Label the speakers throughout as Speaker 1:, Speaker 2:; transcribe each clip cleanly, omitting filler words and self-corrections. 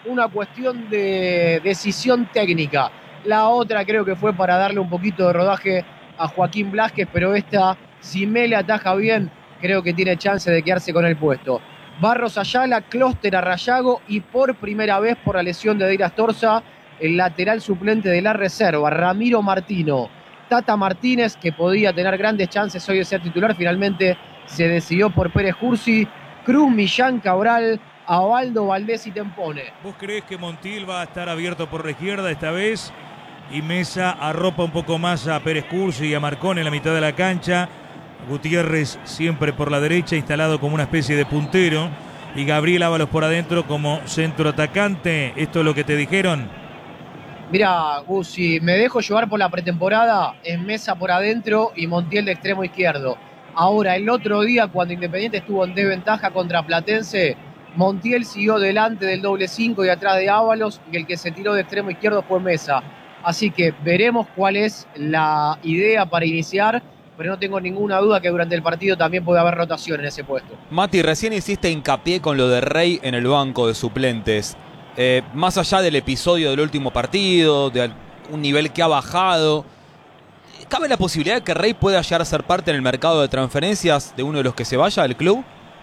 Speaker 1: una cuestión de decisión técnica. La otra creo que fue para darle un poquito de rodaje a Joaquín Blasquez, pero esta, si Mele ataja bien, creo que tiene chance de quedarse con el puesto. Barros Ayala, Clóster Arrayago y por primera vez por la lesión de Deir Astorza, el lateral suplente de la reserva, Ramiro Martino. Tata Martínez, que podía tener grandes chances hoy de ser titular, finalmente se decidió por Pérez Cursi. Cruz, Millán, Cabral, Avaldo, Valdés y Tempone.
Speaker 2: ¿Vos creés que Montiel va a estar abierto por la izquierda esta vez? Y Mesa arropa un poco más a Pérez Cursi y a Marcón en la mitad de la cancha. Gutiérrez siempre por la derecha, instalado como una especie de puntero. Y Gabriel Ábalos por adentro como centro atacante. ¿Esto es lo que te dijeron?
Speaker 1: Mirá, Gus, si me dejo llevar por la pretemporada, en Mesa por adentro y Montiel de extremo izquierdo. Ahora, el otro día, cuando Independiente estuvo en desventaja contra Platense, Montiel siguió delante del doble 5 y atrás de Ábalos, y el que se tiró de extremo izquierdo fue Mesa. Así que veremos cuál es la idea para iniciar, pero no tengo ninguna duda que durante el partido también puede haber rotación en ese puesto.
Speaker 3: Mati, recién hiciste hincapié con lo de Rey en el banco de suplentes. Más allá del episodio del último partido, de un nivel que ha bajado, ¿cabe la posibilidad de que Rey pueda llegar a ser parte en el mercado de transferencias de uno de los que se vaya del club?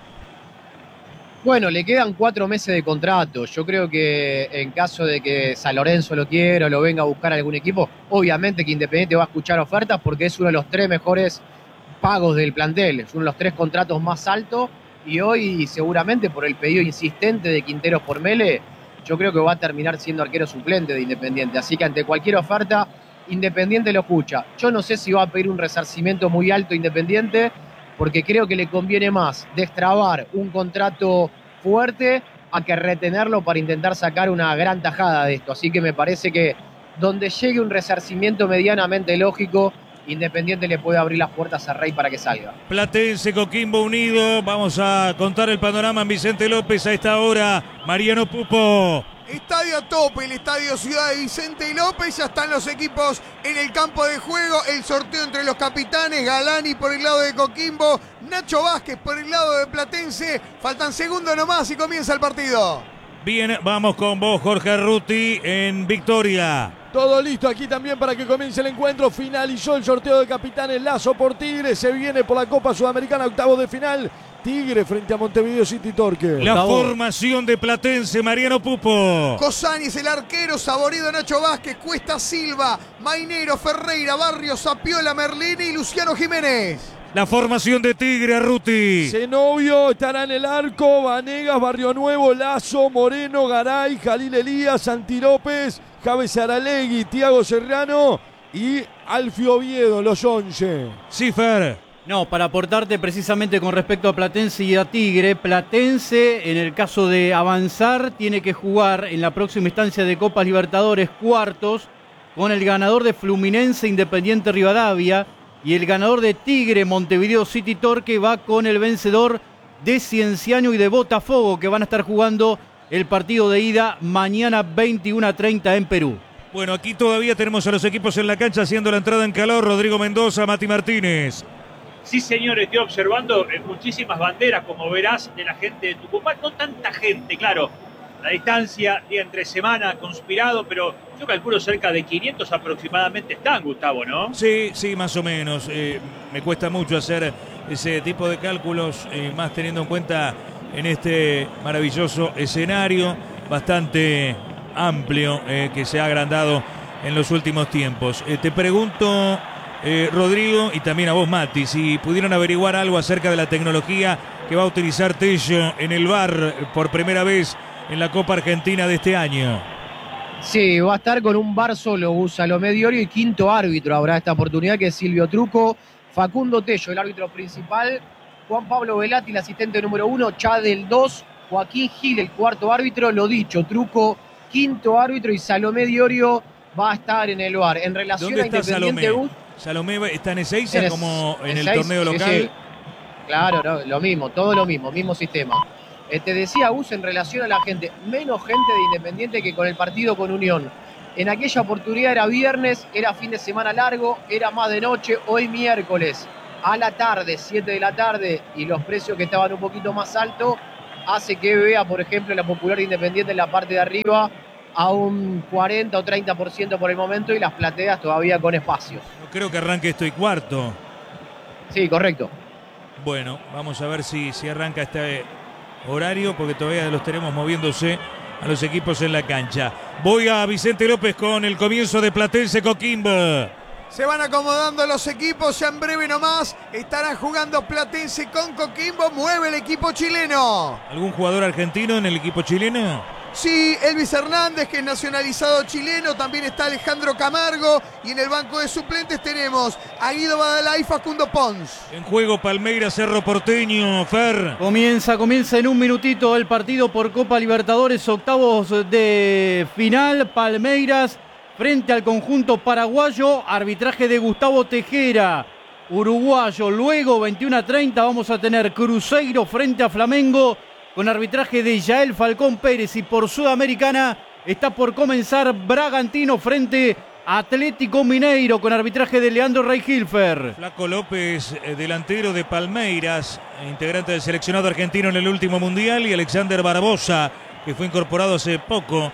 Speaker 1: Bueno, le quedan 4 meses de contrato. Yo creo que en caso de que San Lorenzo lo quiera o lo venga a buscar algún equipo, obviamente que Independiente va a escuchar ofertas porque es uno de los 3 mejores pagos del plantel. Es uno de los 3 contratos más altos y hoy seguramente por el pedido insistente de Quinteros por Mele, yo creo que va a terminar siendo arquero suplente de Independiente. Así que ante cualquier oferta, Independiente lo escucha. Yo no sé si va a pedir un resarcimiento muy alto Independiente, porque creo que le conviene más destrabar un contrato fuerte a que retenerlo para intentar sacar una gran tajada de esto. Así que me parece que donde llegue un resarcimiento medianamente lógico, Independiente le puede abrir las puertas a Rey para que salga.
Speaker 2: Platense, Coquimbo Unido. Vamos a contar el panorama en Vicente López a esta hora. Mariano Pupo.
Speaker 4: Estadio a tope, el Estadio Ciudad de Vicente López. Ya están los equipos en el campo de juego. El sorteo entre los capitanes. Galani por el lado de Coquimbo, Nacho Vázquez por el lado de Platense. Faltan segundos nomás y comienza el partido.
Speaker 2: Bien, vamos con vos, Jorge Arruti, en Victoria.
Speaker 5: Todo listo aquí también para que comience el encuentro. Finalizó el sorteo de capitanes. Lazo por Tigre. Se viene por la Copa Sudamericana, octavos de final. Tigre frente a Montevideo City Torque.
Speaker 2: La formación de Platense, Mariano Pupo.
Speaker 4: Cosanis, el arquero, Saborido, Nacho Vázquez, Cuesta Silva, Mainero, Ferreira, Barrios, Sapiola, Merlini y Luciano Jiménez.
Speaker 2: La formación de Tigre, Arruti.
Speaker 5: Zenobio estará en el arco. Vanegas, Barrio Nuevo, Lazo, Moreno, Garay, Jalil Elías, Santi López, Javes Aralegui, Tiago Serrano y Alfio Oviedo, los 11.
Speaker 2: Cifer.
Speaker 6: No, para aportarte precisamente con respecto a Platense y a Tigre, Platense en el caso de avanzar tiene que jugar en la próxima instancia de Copas Libertadores cuartos con el ganador de Fluminense Independiente Rivadavia y el ganador de Tigre Montevideo City Torque va con el vencedor de Cienciano y de Botafogo, que van a estar jugando el partido de ida mañana 21:30 en Perú.
Speaker 2: Bueno, aquí todavía tenemos a los equipos en la cancha haciendo la entrada en calor. Rodrigo Mendoza, Mati Martínez.
Speaker 7: Sí, señor, estoy observando muchísimas banderas, como verás, de la gente de Tucumán. No tanta gente, claro. La distancia, día entre semana, conspirado, pero yo calculo cerca de 500 aproximadamente están, Gustavo, ¿no?
Speaker 2: Sí, más o menos. Me cuesta mucho hacer ese tipo de cálculos, más teniendo en cuenta en este maravilloso escenario, bastante amplio, que se ha agrandado en los últimos tiempos. Te pregunto, Rodrigo, y también a vos, Mati, si pudieron averiguar algo acerca de la tecnología que va a utilizar Tello en el VAR por primera vez en la Copa Argentina de este año.
Speaker 1: Sí, va a estar con un VAR solo, usa lo Mediorio, y quinto árbitro habrá esta oportunidad, que es Silvio Truco, Facundo Tello, el árbitro principal, Juan Pablo Velati, el asistente número 1, Chad el 2, Joaquín Gil, el cuarto árbitro, lo dicho, Truco, quinto árbitro, y Salomé Diorio va a estar en el VAR. En relación
Speaker 2: ¿Dónde
Speaker 1: a
Speaker 2: está
Speaker 1: Independiente
Speaker 2: Salomé? ¿Salomé está en Ezeiza como en el torneo local?
Speaker 1: Sí. Claro, no, lo mismo, todo lo mismo, mismo sistema. Te decía Gus, en relación a la gente, menos gente de Independiente que con el partido con Unión. En aquella oportunidad era viernes, era fin de semana largo, era más de noche, hoy miércoles a la tarde, 7 de la tarde, y los precios que estaban un poquito más altos, hace que vea, por ejemplo, la Popular Independiente en la parte de arriba a un 40 o 30% por el momento y las plateas todavía con espacios.
Speaker 2: No creo que arranque esto y cuarto.
Speaker 1: Sí, correcto.
Speaker 2: Bueno, vamos a ver si arranca este horario, porque todavía los tenemos moviéndose a los equipos en la cancha. Voy a Vicente López con el comienzo de Platense Coquimbo.
Speaker 4: Se van acomodando los equipos, ya en breve nomás estarán jugando Platense con Coquimbo, mueve el equipo chileno.
Speaker 2: ¿Algún jugador argentino en el equipo chileno?
Speaker 4: Sí, Elvis Hernández, que es nacionalizado chileno, también está Alejandro Camargo y en el banco de suplentes tenemos a Guido Badalá y Facundo Pons.
Speaker 2: En juego Palmeiras Cerro Porteño, Fer.
Speaker 6: Comienza en un minutito el partido por Copa Libertadores, octavos de final. Palmeiras frente al conjunto paraguayo, arbitraje de Gustavo Tejera, uruguayo. Luego, 21:30, vamos a tener Cruzeiro frente a Flamengo, con arbitraje de Yael Falcón Pérez. Y por Sudamericana está por comenzar Bragantino frente a Atlético Mineiro, con arbitraje de Leandro Reihilfer.
Speaker 2: Flaco López, delantero de Palmeiras, integrante del seleccionado argentino en el último mundial, y Alexander Barbosa, que fue incorporado hace poco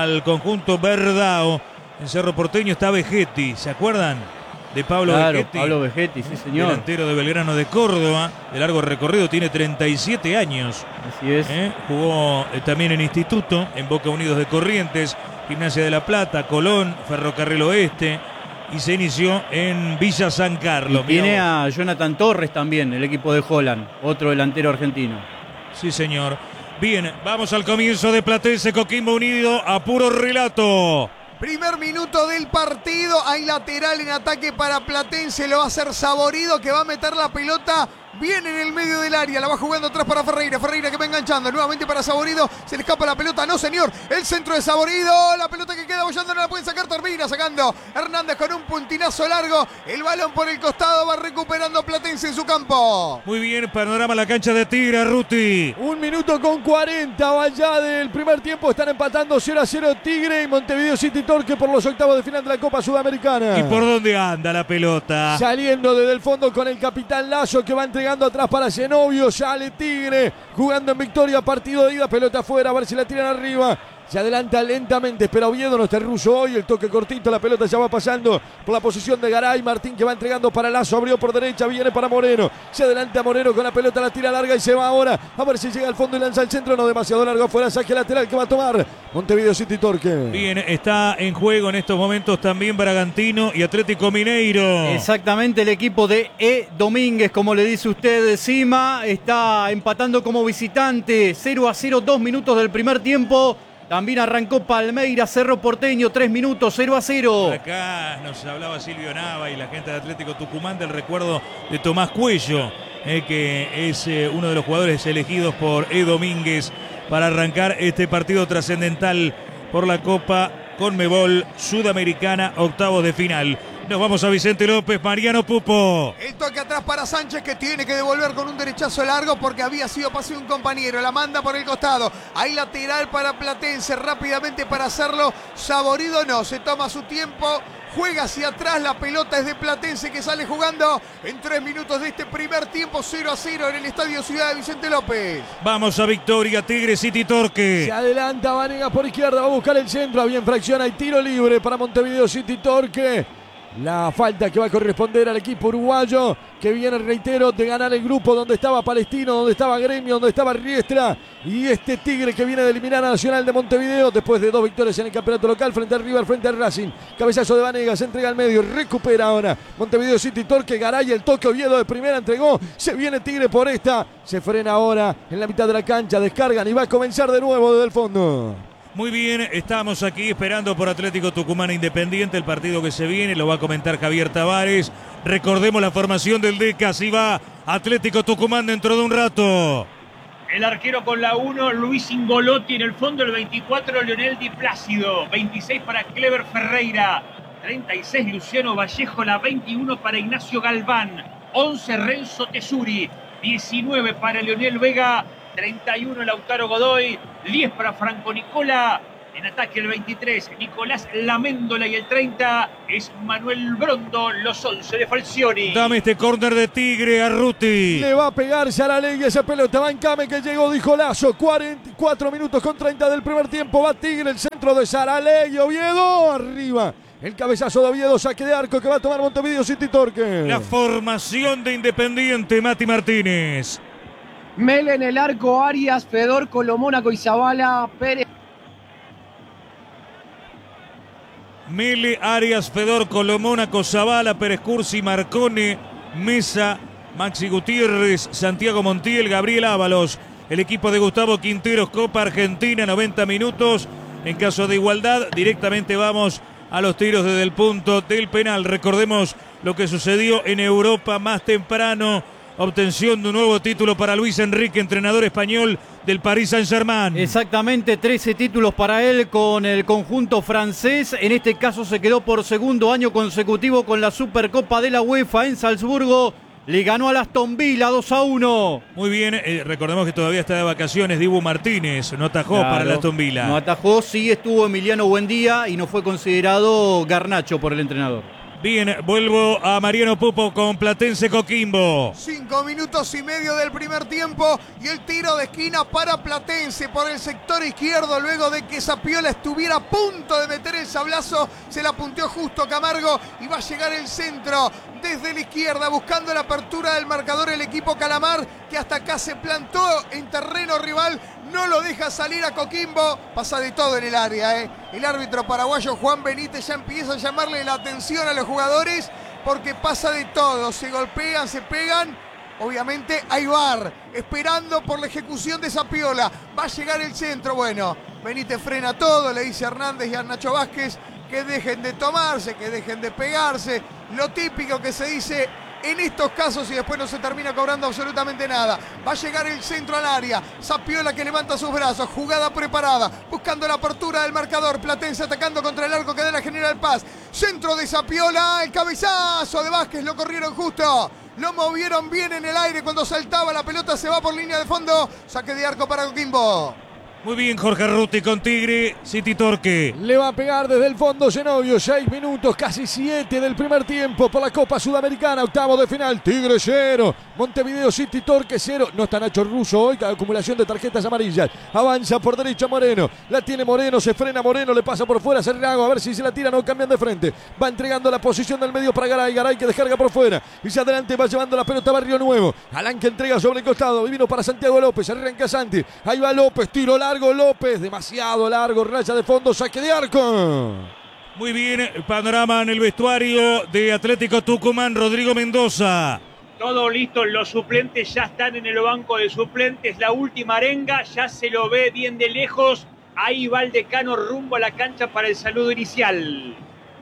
Speaker 2: al conjunto Verdao. En Cerro Porteño está Vegetti, ¿se acuerdan? De Pablo Vegetti.
Speaker 6: Pablo Vegetti, sí señor.
Speaker 2: Delantero de Belgrano de Córdoba, de largo recorrido, tiene 37 años.
Speaker 6: Así es.
Speaker 2: Jugó también en Instituto, en Boca Unidos de Corrientes, Gimnasia de la Plata, Colón, Ferrocarril Oeste, y se inició en Villa San Carlos.
Speaker 6: Y tiene a Jonathan Torres también, el equipo de Holland, otro delantero argentino.
Speaker 2: Sí señor. Bien, vamos al comienzo de Platense Coquimbo Unido a puro relato.
Speaker 4: Primer minuto del partido, hay lateral en ataque para Platense, lo va a hacer Saborido, que va a meter la pelota bien en el medio del área, la va jugando atrás para Ferreira, Ferreira que va enganchando, nuevamente para Saborido, se le escapa la pelota, no señor, el centro de Saborido, la pelota que queda bollando no la pueden sacar, termina sacando Hernández con un puntinazo largo, el balón por el costado, va recuperando Platense en su campo.
Speaker 2: Muy bien, panorama la cancha de Tigre, Ruti.
Speaker 5: 1 minuto con 40, va ya del primer tiempo, están empatando 0-0 Tigre y Montevideo City Torque por los octavos de final de la Copa Sudamericana.
Speaker 2: ¿Y por dónde anda la pelota?
Speaker 5: Saliendo desde el fondo con el capitán Lazo, que va entregando atrás para Zenobio, sale Tigre, jugando en victoria, partido de ida, pelota afuera, a ver si la tiran arriba. Se adelanta lentamente, espera Oviedo, no está el ruso hoy, el toque cortito, la pelota ya va pasando por la posición de Garay, Martín que va entregando para Lazo, abrió por derecha, viene para Moreno, se adelanta Moreno con la pelota, la tira larga y se va ahora, a ver si llega al fondo y lanza el centro, no demasiado largo, afuera, saque lateral que va a tomar Montevideo City Torque.
Speaker 2: Bien, está en juego en estos momentos también Bragantino y Atlético Mineiro.
Speaker 6: Exactamente, el equipo de Domínguez, como le dice usted, encima, está empatando como visitante, 0-0, 2 minutos del primer tiempo. También arrancó Palmeiras, Cerro Porteño, 3 minutos, 0-0.
Speaker 2: Acá nos hablaba Silvio Nava y la gente de Atlético Tucumán del recuerdo de Tomás Cuello, que es uno de los jugadores elegidos por Domínguez para arrancar este partido trascendental por la Copa Conmebol Sudamericana, octavos de final. Nos vamos a Vicente López, Mariano Pupo.
Speaker 4: El toque atrás para Sánchez, que tiene que devolver con un derechazo largo porque había sido pase de un compañero. La manda por el costado. Hay lateral para Platense, rápidamente para hacerlo. Saborido no, se toma su tiempo. Juega hacia atrás, la pelota es de Platense, que sale jugando en 3 minutos de este primer tiempo, 0-0 en el Estadio Ciudad de Vicente López.
Speaker 2: Vamos a victoria, Tigre City Torque.
Speaker 5: Se adelanta Vanegas por izquierda, va a buscar el centro, bien fracciona y tiro libre para Montevideo City Torque. La falta que va a corresponder al equipo uruguayo, que viene, reitero, de ganar el grupo donde estaba Palestino, donde estaba Gremio, donde estaba Riestra, y este Tigre que viene de eliminar a Nacional de Montevideo después de 2 victorias en el campeonato local frente al River, frente al Racing. Cabezazo de Vanegas, entrega al medio, recupera ahora Montevideo City Torque, Garay, el toque, Oviedo de primera entregó, se viene Tigre por esta, se frena ahora en la mitad de la cancha, descargan y va a comenzar de nuevo desde el fondo.
Speaker 2: Muy bien, estamos aquí esperando por Atlético Tucumán Independiente, el partido que se viene, lo va a comentar Javier Tavares. Recordemos la formación del DECA, así va Atlético Tucumán dentro de un rato.
Speaker 7: El arquero con la 1, Luis Ingolotti. En el fondo el 24, Leonel Di Plácido. 26 para Clever Ferreira. 36, Luciano Vallejo. La 21 para Ignacio Galván. 11, Renzo Tesuri. 19 para Leonel Vega. 31, Lautaro Godoy. 10 para Franco Nicola. En ataque el 23, Nicolás Laméndola, y el 30 es Manuel Brondo, los 11 de Falcioni.
Speaker 2: Dame este córner de Tigre a Ruti.
Speaker 5: Le va a pegar Saralegui esa pelota. Va Encame que llegó, dijo Lazo. 44 minutos con 30 del primer tiempo. Va Tigre, el centro de Saralegui. Oviedo arriba. El cabezazo de Oviedo, saque de arco que va a tomar Montevideo City Torque.
Speaker 2: La formación de Independiente, Mati Martínez.
Speaker 1: Mele en el arco, Arias, Fedor, Colomónaco y Zabala, Pérez.
Speaker 2: Mele, Arias, Fedor, Colomónaco, Zabala, Pérez Cursi, Marcone, Mesa, Maxi Gutiérrez, Santiago Montiel, Gabriel Ábalos. El equipo de Gustavo Quinteros, Copa Argentina, 90 minutos. En caso de igualdad, directamente vamos a los tiros desde el punto del penal. Recordemos lo que sucedió en Europa más temprano. Obtención de un nuevo título para Luis Enrique, entrenador español del Paris Saint-Germain.
Speaker 6: Exactamente, 13 títulos para él con el conjunto francés. En este caso se quedó por segundo año consecutivo con la Supercopa de la UEFA en Salzburgo. Le ganó al Aston Villa 2-1.
Speaker 2: Muy bien, recordemos que todavía está de vacaciones Dibu Martínez, no atajó para el Aston Villa.
Speaker 6: No atajó, sí estuvo Emiliano Buendía y no fue considerado Garnacho por el entrenador.
Speaker 2: Bien, vuelvo a Mariano Pupo con Platense Coquimbo.
Speaker 4: 5 minutos y medio del primer tiempo y el tiro de esquina para Platense por el sector izquierdo. Luego de que Zapiola estuviera a punto de meter el sablazo, se la punteó justo Camargo y va a llegar el centro desde la izquierda buscando la apertura del marcador el equipo Calamar, que hasta acá se plantó en terreno rival. No lo deja salir a Coquimbo. Pasa de todo en el área, El árbitro paraguayo Juan Benítez ya empieza a llamarle la atención a los jugadores porque pasa de todo. Se golpean, se pegan. Obviamente hay VAR esperando por la ejecución de Zapiola. Va a llegar el centro. Bueno, Benítez frena todo. Le dice a Hernández y a Nacho Vázquez que dejen de tomarse, que dejen de pegarse. Lo típico que se dice en estos casos y después no se termina cobrando absolutamente nada. Va a llegar el centro al área. Zapiola que levanta sus brazos. Jugada preparada. Buscando la apertura del marcador. Platense atacando contra el arco que da la General Paz. Centro de Zapiola. El cabezazo de Vázquez. Lo corrieron justo. Lo movieron bien en el aire cuando saltaba. La pelota se va por línea de fondo. Saque de arco para Coquimbo.
Speaker 2: Muy bien, Jorge Ruti con Tigre, City Torque.
Speaker 5: Le va a pegar desde el fondo Zenobio. 6 minutos, casi 7 del primer tiempo por la Copa Sudamericana. Octavo de final. Tigre 0. Montevideo City Torque 0. No está Nacho Russo hoy. Acumulación de tarjetas amarillas. Avanza por derecha Moreno. La tiene Moreno. Se frena Moreno. Le pasa por fuera Serrago. A ver si se la tira. No cambian de frente. Va entregando la posición del medio para Garay. Garay que descarga por fuera. Y se adelante va llevando la pelota a Barrio Nuevo. Alán que entrega sobre el costado. Vino para Santiago López. Arranca Santi. Ahí va López. Tiro largo López. Demasiado largo. Raya de fondo. Saque de arco.
Speaker 2: Muy bien, panorama en el vestuario de Atlético Tucumán. Rodrigo Mendoza.
Speaker 7: Todo listo, los suplentes ya están en el banco de suplentes. La última arenga, ya se lo ve bien de lejos. Ahí va el decano rumbo a la cancha para el saludo inicial.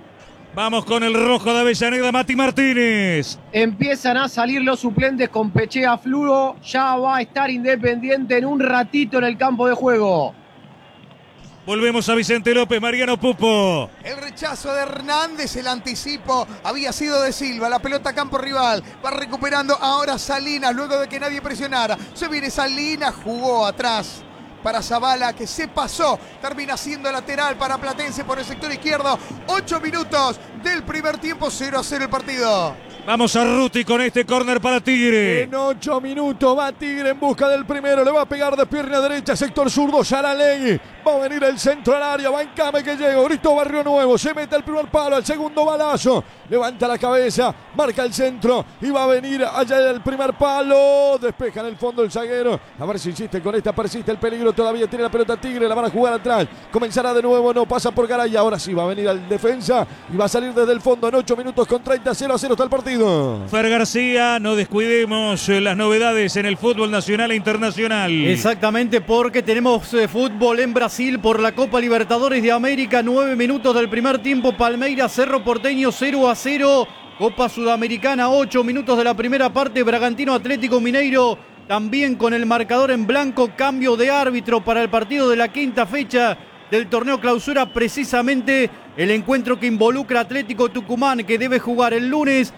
Speaker 2: Vamos con el rojo de Avellaneda, Mati Martínez.
Speaker 1: Empiezan a salir los suplentes con Pechea Fluo. Ya va a estar Independiente en un ratito en el campo de juego.
Speaker 2: Volvemos a Vicente López, Mariano Pupo.
Speaker 4: El rechazo de Hernández, el anticipo había sido de Silva. La pelota a campo rival. Va recuperando ahora Salinas luego de que nadie presionara. Se viene Salinas, jugó atrás para Zabala que se pasó. Termina siendo lateral para Platense por el sector izquierdo. 8 minutos del primer tiempo, 0-0 el partido.
Speaker 2: Vamos a Ruti con este córner para Tigre.
Speaker 5: En 8 minutos va Tigre en busca del primero. Le va a pegar de pierna derecha, sector zurdo, Saralegui. Va a venir el centro al área. Va Encame que llega. Gritó Barrio Nuevo. Se mete al primer palo, al segundo balazo. Levanta la cabeza, marca el centro y va a venir allá el primer palo. Despeja en el fondo el zaguero. A ver si insiste con esta, persiste el peligro. Todavía tiene la pelota Tigre. La van a jugar atrás. Comenzará de nuevo. No pasa por Garay. Ahora sí va a venir al defensa y va a salir desde el fondo en 8 minutos con 30. 0-0 está el partido.
Speaker 2: Fer García, no descuidemos las novedades en el fútbol nacional e internacional.
Speaker 6: Exactamente, porque tenemos fútbol en Brasil por la Copa Libertadores de América. 9 minutos del primer tiempo. Palmeiras, Cerro Porteño 0-0. Copa Sudamericana, 8 minutos de la primera parte. Bragantino, Atlético Mineiro también con el marcador en blanco. Cambio de árbitro para el partido de la quinta fecha del torneo clausura. Precisamente el encuentro que involucra a Atlético Tucumán, que debe jugar el lunes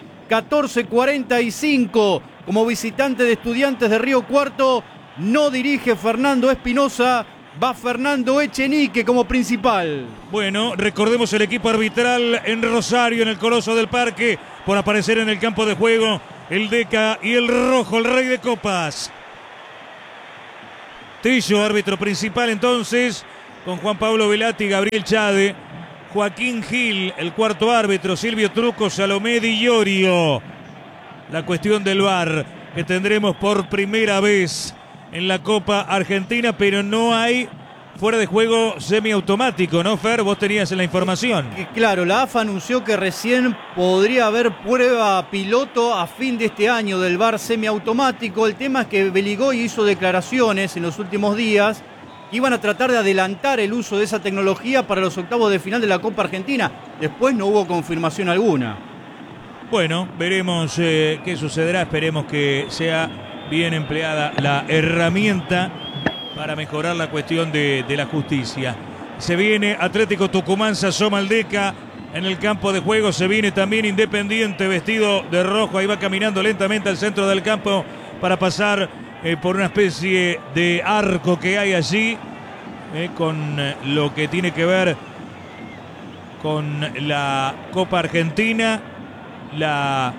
Speaker 6: 14:45 como visitante de Estudiantes de Río Cuarto. No dirige Fernando Espinosa. va Fernando Echenique como principal.
Speaker 2: Bueno, recordemos el equipo arbitral en Rosario, en el Coloso del Parque, por aparecer en el campo de juego, el Deca y el Rojo, el rey de copas. Tillo, árbitro principal entonces, con Juan Pablo Velati, Gabriel Chade, Joaquín Gil, el cuarto árbitro, Silvio Truco, Salomé Di Iorio. La cuestión del VAR que tendremos por primera vez en la Copa Argentina, pero no hay fuera de juego semiautomático, ¿no, Fer? Vos tenías la información.
Speaker 6: Claro, la AFA anunció que recién podría haber prueba piloto a fin de este año del VAR semiautomático. El tema es que Beligoy hizo declaraciones en los últimos días que iban a tratar de adelantar el uso de esa tecnología para los octavos de final de la Copa Argentina. Después no hubo confirmación alguna.
Speaker 2: Bueno, veremos qué sucederá. Esperemos que sea bien empleada la herramienta para mejorar la cuestión de la justicia. Se viene Atlético Tucumán, se asoma el Deca en el campo de juego. Se viene también Independiente vestido de rojo. Ahí va caminando lentamente al centro del campo para pasar por una especie de arco que hay allí con lo que tiene que ver con la Copa Argentina, la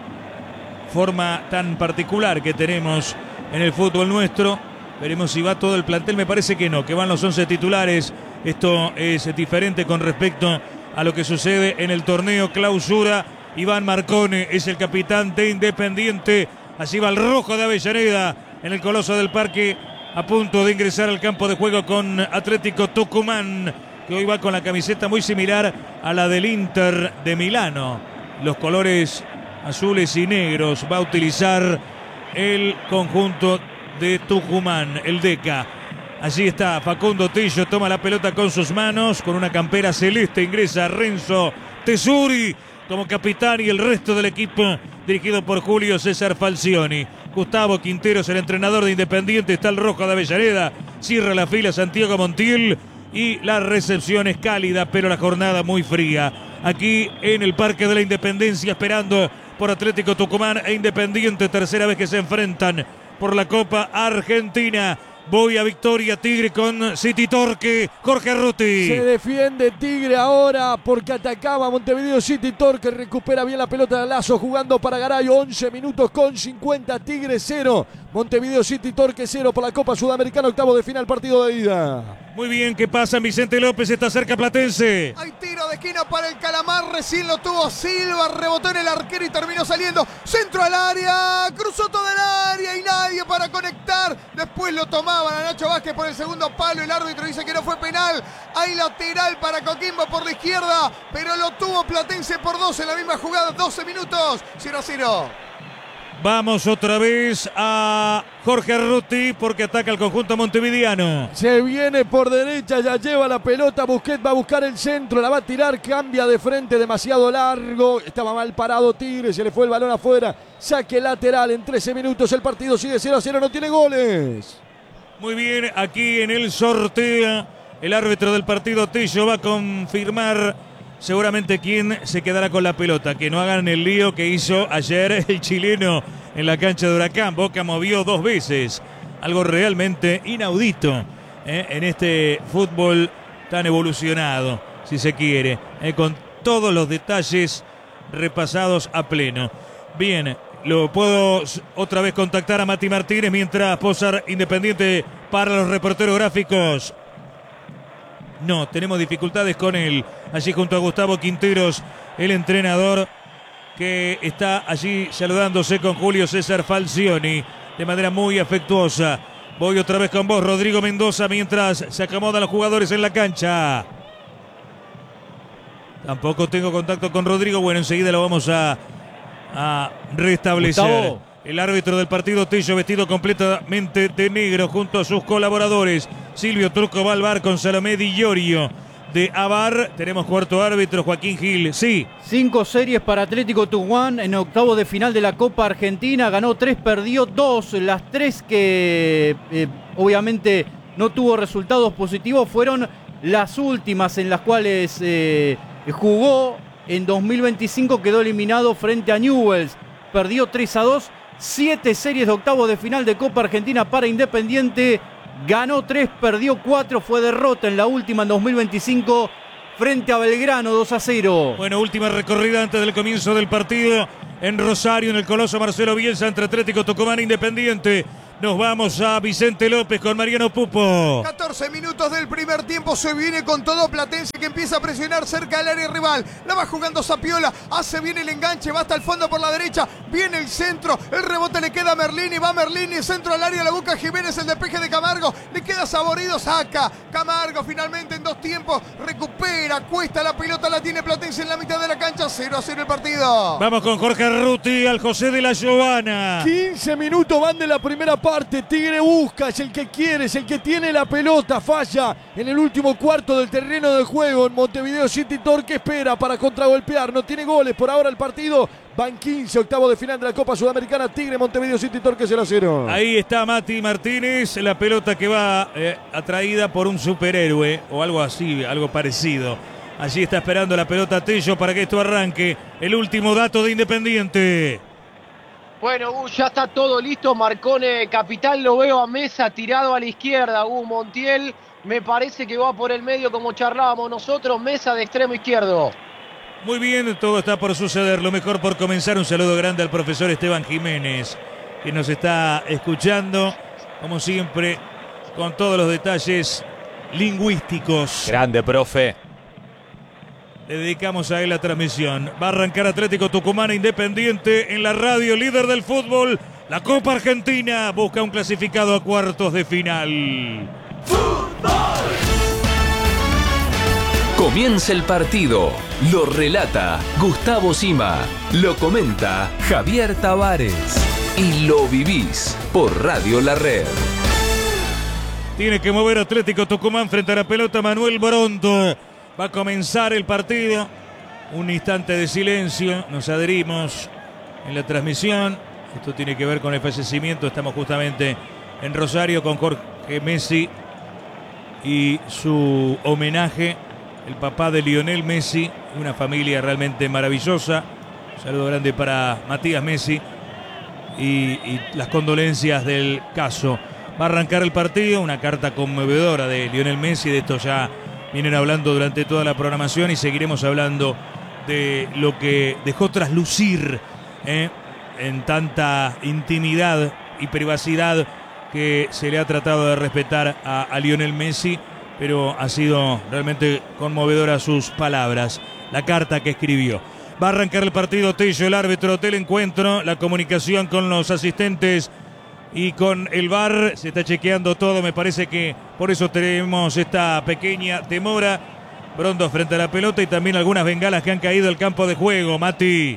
Speaker 2: forma tan particular que tenemos en el fútbol nuestro. Veremos si va todo el plantel, me parece que no, que van los 11 titulares. Esto es diferente con respecto a lo que sucede en el torneo clausura. Iván Marcone es el capitán de Independiente. Allí va el Rojo de Avellaneda en el Coloso del Parque, a punto de ingresar al campo de juego con Atlético Tucumán, que hoy va con la camiseta muy similar a la del Inter de Milano. Los colores azules y negros va a utilizar el conjunto de Tucumán, el Deca. Allí está Facundo Tillo, toma la pelota con sus manos, con una campera celeste ingresa Renzo Tesuri como capitán y el resto del equipo dirigido por Julio César Falcioni. Gustavo Quinteros, el entrenador de Independiente, está el Rojo de Avellaneda, cierra la fila Santiago Montiel y la recepción es cálida, pero la jornada muy fría. Aquí en el Parque de la Independencia, esperando por Atlético Tucumán e Independiente, tercera vez que se enfrentan por la Copa Argentina. Voy a Victoria Tigre con City Torque, Jorge Ruti.
Speaker 5: Se defiende Tigre ahora porque atacaba Montevideo City Torque, recupera bien la pelota de Lazo jugando para Garay, 11 minutos con 50, Tigre 0, Montevideo City Torque 0 por la Copa Sudamericana, octavo de final, partido de ida.
Speaker 2: Muy bien, ¿qué pasa? Vicente López está cerca Platense.
Speaker 4: Hay tiro de esquina para el Calamar, recién lo tuvo Silva, rebotó en el arquero y terminó saliendo. Centro al área, cruzó todo el área y nadie para conectar. Después lo tomaban a Nacho Vázquez por el segundo palo, el árbitro dice que no fue penal. Hay lateral para Coquimbo por la izquierda, pero lo tuvo Platense por 2 en la misma jugada, 12 minutos, 0-0.
Speaker 2: Vamos otra vez a Jorge Ruti porque ataca el conjunto montevideano.
Speaker 5: Se viene por derecha, ya lleva la pelota, Busquets va a buscar el centro, la va a tirar, cambia de frente, demasiado largo, estaba mal parado Tigre, se le fue el balón afuera, saque lateral en 13 minutos, el partido sigue 0-0, no tiene goles.
Speaker 2: Muy bien, aquí en el sorteo, el árbitro del partido Tello va a confirmar seguramente quién se quedará con la pelota, que no hagan el lío que hizo ayer el chileno en la cancha de Huracán. Boca movió 2 veces, algo realmente inaudito en este fútbol tan evolucionado, si se quiere, con todos los detalles repasados a pleno. Bien, lo puedo otra vez contactar a Mati Martínez mientras posa Independiente para los reporteros gráficos. No, tenemos dificultades con él. Allí junto a Gustavo Quinteros, el entrenador que está allí saludándose con Julio César Falcioni de manera muy afectuosa. Voy otra vez con vos, Rodrigo Mendoza, mientras se acomodan los jugadores en la cancha. Tampoco tengo contacto con Rodrigo. Bueno, enseguida lo vamos a restablecer.
Speaker 6: Gustavo.
Speaker 2: El árbitro del partido Tello, vestido completamente de negro junto a sus colaboradores. Silvio Truco va al bar con Salomé Di Iorio de Avar. Tenemos cuarto árbitro, Joaquín Gil. Sí.
Speaker 6: 5 series para Atlético Tucumán en octavo de final de la Copa Argentina. Ganó 3, perdió 2. Las 3 que obviamente no tuvo resultados positivos fueron las últimas en las cuales jugó. En 2025 quedó eliminado frente a Newell's. Perdió 3-2. 7 series de octavos de final de Copa Argentina para Independiente. ganó 3, perdió 4, fue derrota en la última en 2025 frente a Belgrano 2-0.
Speaker 2: Bueno, última recorrida antes del comienzo del partido en Rosario, en el Coloso Marcelo Bielsa, entre Atlético Tucumán e Independiente. Nos vamos a Vicente López con Mariano Pupo.
Speaker 4: 14 minutos del primer tiempo, se viene con todo Platense que empieza a presionar cerca del área rival. La va jugando Zapiola, hace bien el enganche, va hasta el fondo por la derecha, viene el centro, el rebote le queda a Merlini, va Merlini, centro al área, la busca Jiménez, el despeje de Camargo, le queda Saborido, saca Camargo finalmente en 2 tiempos, recupera, cuesta la pelota, la tiene Platense en la mitad de la cancha, 0-0 el partido.
Speaker 2: Vamos con Jorge Ruti al José de la Giovana.
Speaker 5: 15 minutos van de la primera parte. Tigre busca, es el que quiere, es el que tiene la pelota, falla en el último cuarto del terreno de juego en Montevideo City Torque, espera para contragolpear, no tiene goles por ahora el partido, van 15, octavos de final de la Copa Sudamericana, Tigre Montevideo City Torque 0-0.
Speaker 2: Ahí está Mati Martínez, la pelota que va atraída por un superhéroe o algo así, algo parecido. Allí está esperando la pelota Tello para que esto arranque. El último dato de Independiente.
Speaker 1: Bueno, ya está todo listo. Marcone Capital, lo veo a Mesa tirado a la izquierda. Montiel me parece que va por el medio como charlábamos nosotros. Mesa de extremo izquierdo.
Speaker 2: Muy bien, todo está por suceder. Lo mejor por comenzar. Un saludo grande al profesor Esteban Jiménez, que nos está escuchando, como siempre, con todos los detalles lingüísticos.
Speaker 3: Grande, profe.
Speaker 2: Le dedicamos a él la transmisión. Va a arrancar Atlético Tucumán Independiente en la radio, líder del fútbol. La Copa Argentina busca un clasificado a cuartos de final.
Speaker 8: ¡Fútbol! Comienza el partido. Lo relata Gustavo Sima. Lo comenta Javier Tavares. Y lo vivís por Radio La Red.
Speaker 2: Tiene que mover Atlético Tucumán frente a la pelota Manuel Borondo. Va a comenzar el partido. Un instante de silencio. Nos adherimos en la transmisión. Esto tiene que ver con el fallecimiento. Estamos justamente en Rosario con Jorge Messi y su homenaje. El papá de Lionel Messi. Una familia realmente maravillosa. Un saludo grande para Matías Messi. Y las condolencias del caso. Va a arrancar el partido. Una carta conmovedora de Lionel Messi. De esto ya vienen hablando durante toda la programación y seguiremos hablando de lo que dejó traslucir en tanta intimidad y privacidad que se le ha tratado de respetar a Lionel Messi, pero ha sido realmente conmovedora sus palabras, la carta que escribió. Va a arrancar el partido Tello, el árbitro del encuentro, la comunicación con los asistentes y con el VAR, se está chequeando todo, me parece que por eso tenemos esta pequeña demora. Borondo frente a la pelota y también algunas bengalas que han caído al campo de juego, Mati.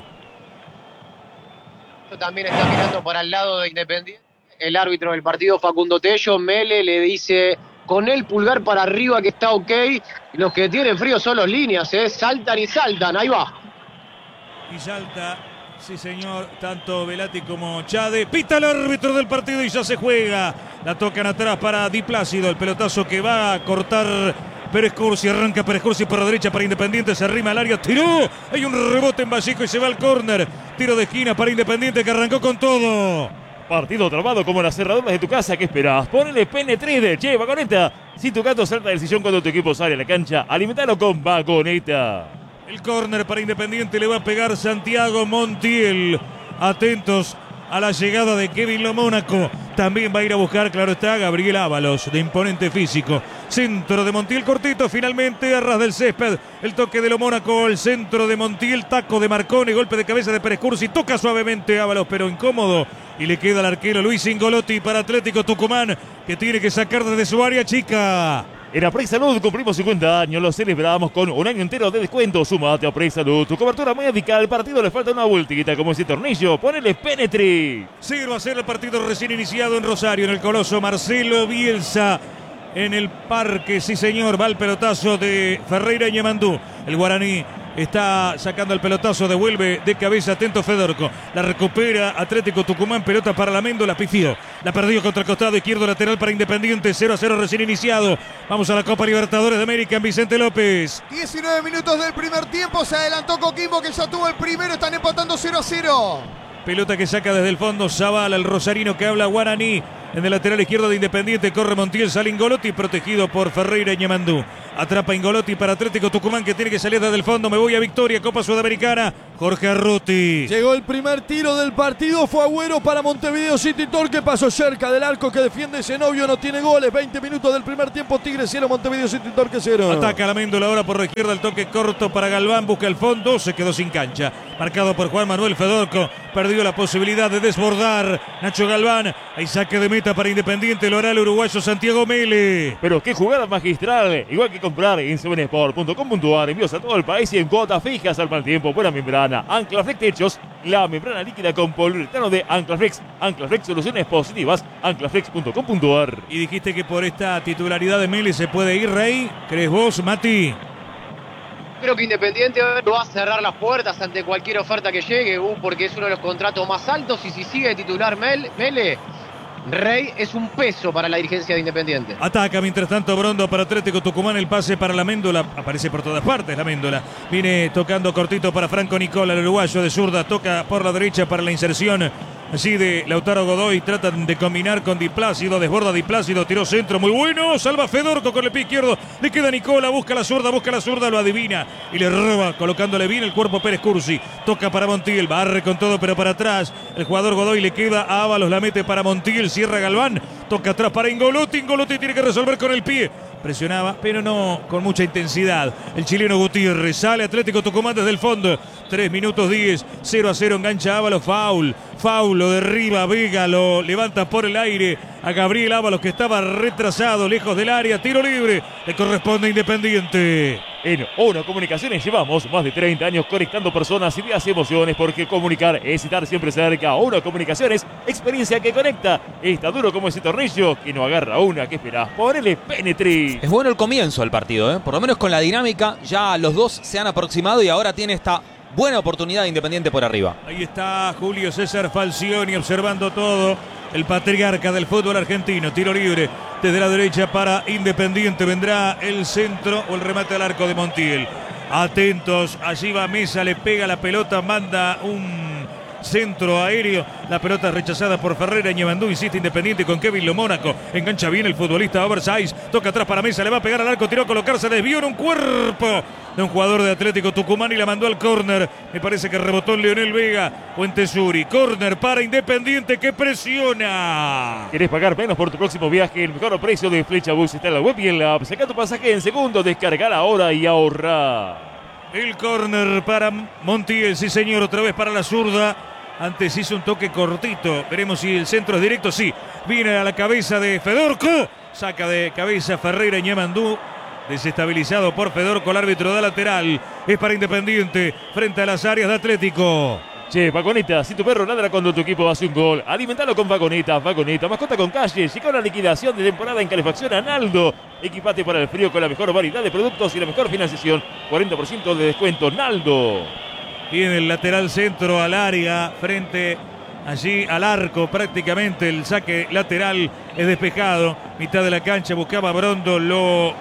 Speaker 1: También está mirando para el lado de Independiente. El árbitro del partido, Facundo Tello, Mele le dice con el pulgar para arriba que está ok. Los que tienen frío son los líneas, saltan y saltan, ahí va.
Speaker 2: Y salta. Sí, señor, tanto Velati como Chade. Pita el árbitro del partido y ya se juega. La tocan atrás para Di Plácido. El pelotazo que va a cortar Pérez Cursi. Arranca Pérez Cursi por la derecha para Independiente. Se arrima al área. Tiró. Hay un rebote en Vallejo y se va al córner. Tiro de esquina para Independiente que arrancó con todo.
Speaker 9: Partido trabado como las cerraduras de tu casa. ¿Qué esperás? Ponele PN3 de Che Vagoneta. Si tu gato salta del sillón cuando tu equipo sale a la cancha, alimentalo con Vagoneta.
Speaker 2: El córner para Independiente le va a pegar Santiago Montiel. Atentos a la llegada de Kevin Lo Mónaco. También va a ir a buscar, claro está, Gabriel Ábalos, de imponente físico. Centro de Montiel cortito, finalmente a ras del césped. El toque de Lo Mónaco, el centro de Montiel, taco de Marcone, golpe de cabeza de Pérez Cursi. Toca suavemente Ábalos, pero incómodo. Y le queda al arquero Luis Ingolotti para Atlético Tucumán, que tiene que sacar desde su área chica.
Speaker 9: En Aprey Salud cumplimos 50 años, lo celebramos con un año entero de descuento. Sumate a Aprey Salud, tu cobertura médica. Al partido le falta una vueltita como ese tornillo. Ponele Penetri.
Speaker 2: 0-0 el partido recién iniciado en Rosario, en el Coloso Marcelo Bielsa. En el parque, sí señor, va el pelotazo de Ferreira Ñemandú. El guaraní está sacando el pelotazo, devuelve de cabeza, atento Fedorco. La recupera Atlético Tucumán, pelota para la Mendo, la pifió. La perdió contra el costado izquierdo, lateral para Independiente, 0-0 recién iniciado. Vamos a la Copa Libertadores de América en Vicente López.
Speaker 4: 19 minutos del primer tiempo, se adelantó Coquimbo que ya tuvo el primero, están empatando 0-0.
Speaker 2: Pelota que saca desde el fondo Zavala, el rosarino que habla guaraní. En el lateral izquierdo de Independiente corre Montiel, sale Ingolotti, protegido por Ferreira y Ñemandú. Atrapa Ingolotti para Atlético Tucumán, que tiene que salir desde el fondo. Me voy a Victoria, Copa Sudamericana. Jorge Arruti.
Speaker 5: Llegó el primer tiro del partido, fue Agüero para Montevideo City Torque, pasó cerca del arco que defiende Zenobio, no tiene goles. 20 minutos del primer tiempo, Tigre 0, Montevideo City Torque 0.
Speaker 2: Ataca la Méndola ahora por la izquierda, el toque corto para Galván, busca el fondo, se quedó sin cancha. Marcado por Juan Manuel Fedorco, perdió la posibilidad de desbordar. Nacho Galván, hay saque de meta para Independiente, lo hará el uruguayo Santiago Mele.
Speaker 9: Pero qué jugada magistral, igual que comprar en 7sport.com.ar, envíos a todo el país y en cuotas fijas al mal tiempo. Buena membrana, Anclaflex Techos, la membrana líquida con poliuretano de Anclaflex. Anclaflex, soluciones positivas, anclaflex.com.ar.
Speaker 2: Y dijiste que por esta titularidad de Mele se puede ir, Rey. ¿Crees vos, Mati?
Speaker 1: Creo que Independiente va a cerrar las puertas ante cualquier oferta que llegue, porque es uno de los contratos más altos y si sigue titular Mele, Rey es un peso para la dirigencia de Independiente.
Speaker 2: Ataca mientras tanto Brondo para Atlético Tucumán, el pase para la Méndola, aparece por todas partes la Méndola. Viene tocando cortito para Franco Nicola, el uruguayo de zurda, toca por la derecha para la inserción. Así de Lautaro Godoy, tratan de combinar con Di Plácido, desborda Di Plácido, tiró centro, muy bueno, salva Fedorco con el pie izquierdo, le queda Nicola, busca la zurda, lo adivina y le roba, colocándole bien el cuerpo Pérez Cursi, toca para Montiel, barre con todo pero para atrás, el jugador Godoy le queda a Ábalos, la mete para Montiel, cierra Galván, toca atrás para Ingolotti tiene que resolver con el pie. Presionaba, pero no con mucha intensidad. El chileno Gutiérrez sale Atlético Tucumán desde el fondo. 3 minutos 10, 0-0, engancha Ábalos, foul, lo derriba Vega, lo levanta por el aire a Gabriel Ábalos que estaba retrasado, lejos del área, tiro libre, le corresponde a Independiente.
Speaker 9: En ONO Comunicaciones llevamos más de 30 años conectando personas, ideas y emociones, porque comunicar es estar siempre cerca. ONO Comunicaciones, experiencia que conecta. Está duro como ese tornillo que no agarra una. ¿Qué esperás? Ponele Penetri.
Speaker 3: Es bueno el comienzo del partido, por lo menos con la dinámica. Ya los dos se han aproximado y ahora tiene esta buena oportunidad de Independiente por arriba.
Speaker 2: Ahí está Julio César Falcioni observando todo. El patriarca del fútbol argentino. Tiro libre desde la derecha para Independiente. Vendrá el centro o el remate al arco de Montiel. Atentos, allí va Mesa, le pega la pelota, manda un centro aéreo. La pelota rechazada por Ferreira. Ñemandú insiste Independiente con Kevin Lo Mónaco. Engancha bien el futbolista Oversize. Toca atrás para Mesa, le va a pegar al arco, tiró a colocarse, desvió en un cuerpo de un jugador de Atlético Tucumán y la mandó al córner. Me parece que rebotó en Leonel Vega o en Tesuri. Córner para Independiente que presiona.
Speaker 9: ¿Querés pagar menos por tu próximo viaje? El mejor precio de Flecha Bus está en la web y en la app. Saca tu pasaje en segundos, descargar ahora y ahorra.
Speaker 2: El córner para Montiel, sí señor, otra vez para la zurda. Antes hizo un toque cortito. Veremos si el centro es directo. Sí, viene a la cabeza de Fedorco. Saca de cabeza Ferreira y Ñemandú. Desestabilizado por Fedorco, el árbitro da lateral. Es para Independiente frente a las áreas de Atlético.
Speaker 9: Che, Vagoneta, si tu perro ladra cuando tu equipo hace un gol, alimentalo con Vagoneta, mascota con calle. Llega una liquidación de temporada en calefacción a Naldo. Equipate para el frío con la mejor variedad de productos y la mejor financiación. 40% de descuento, Naldo.
Speaker 2: Tiene el lateral centro al área, frente allí al arco prácticamente. El saque lateral es despejado. Mitad de la cancha, buscaba Brondo, lo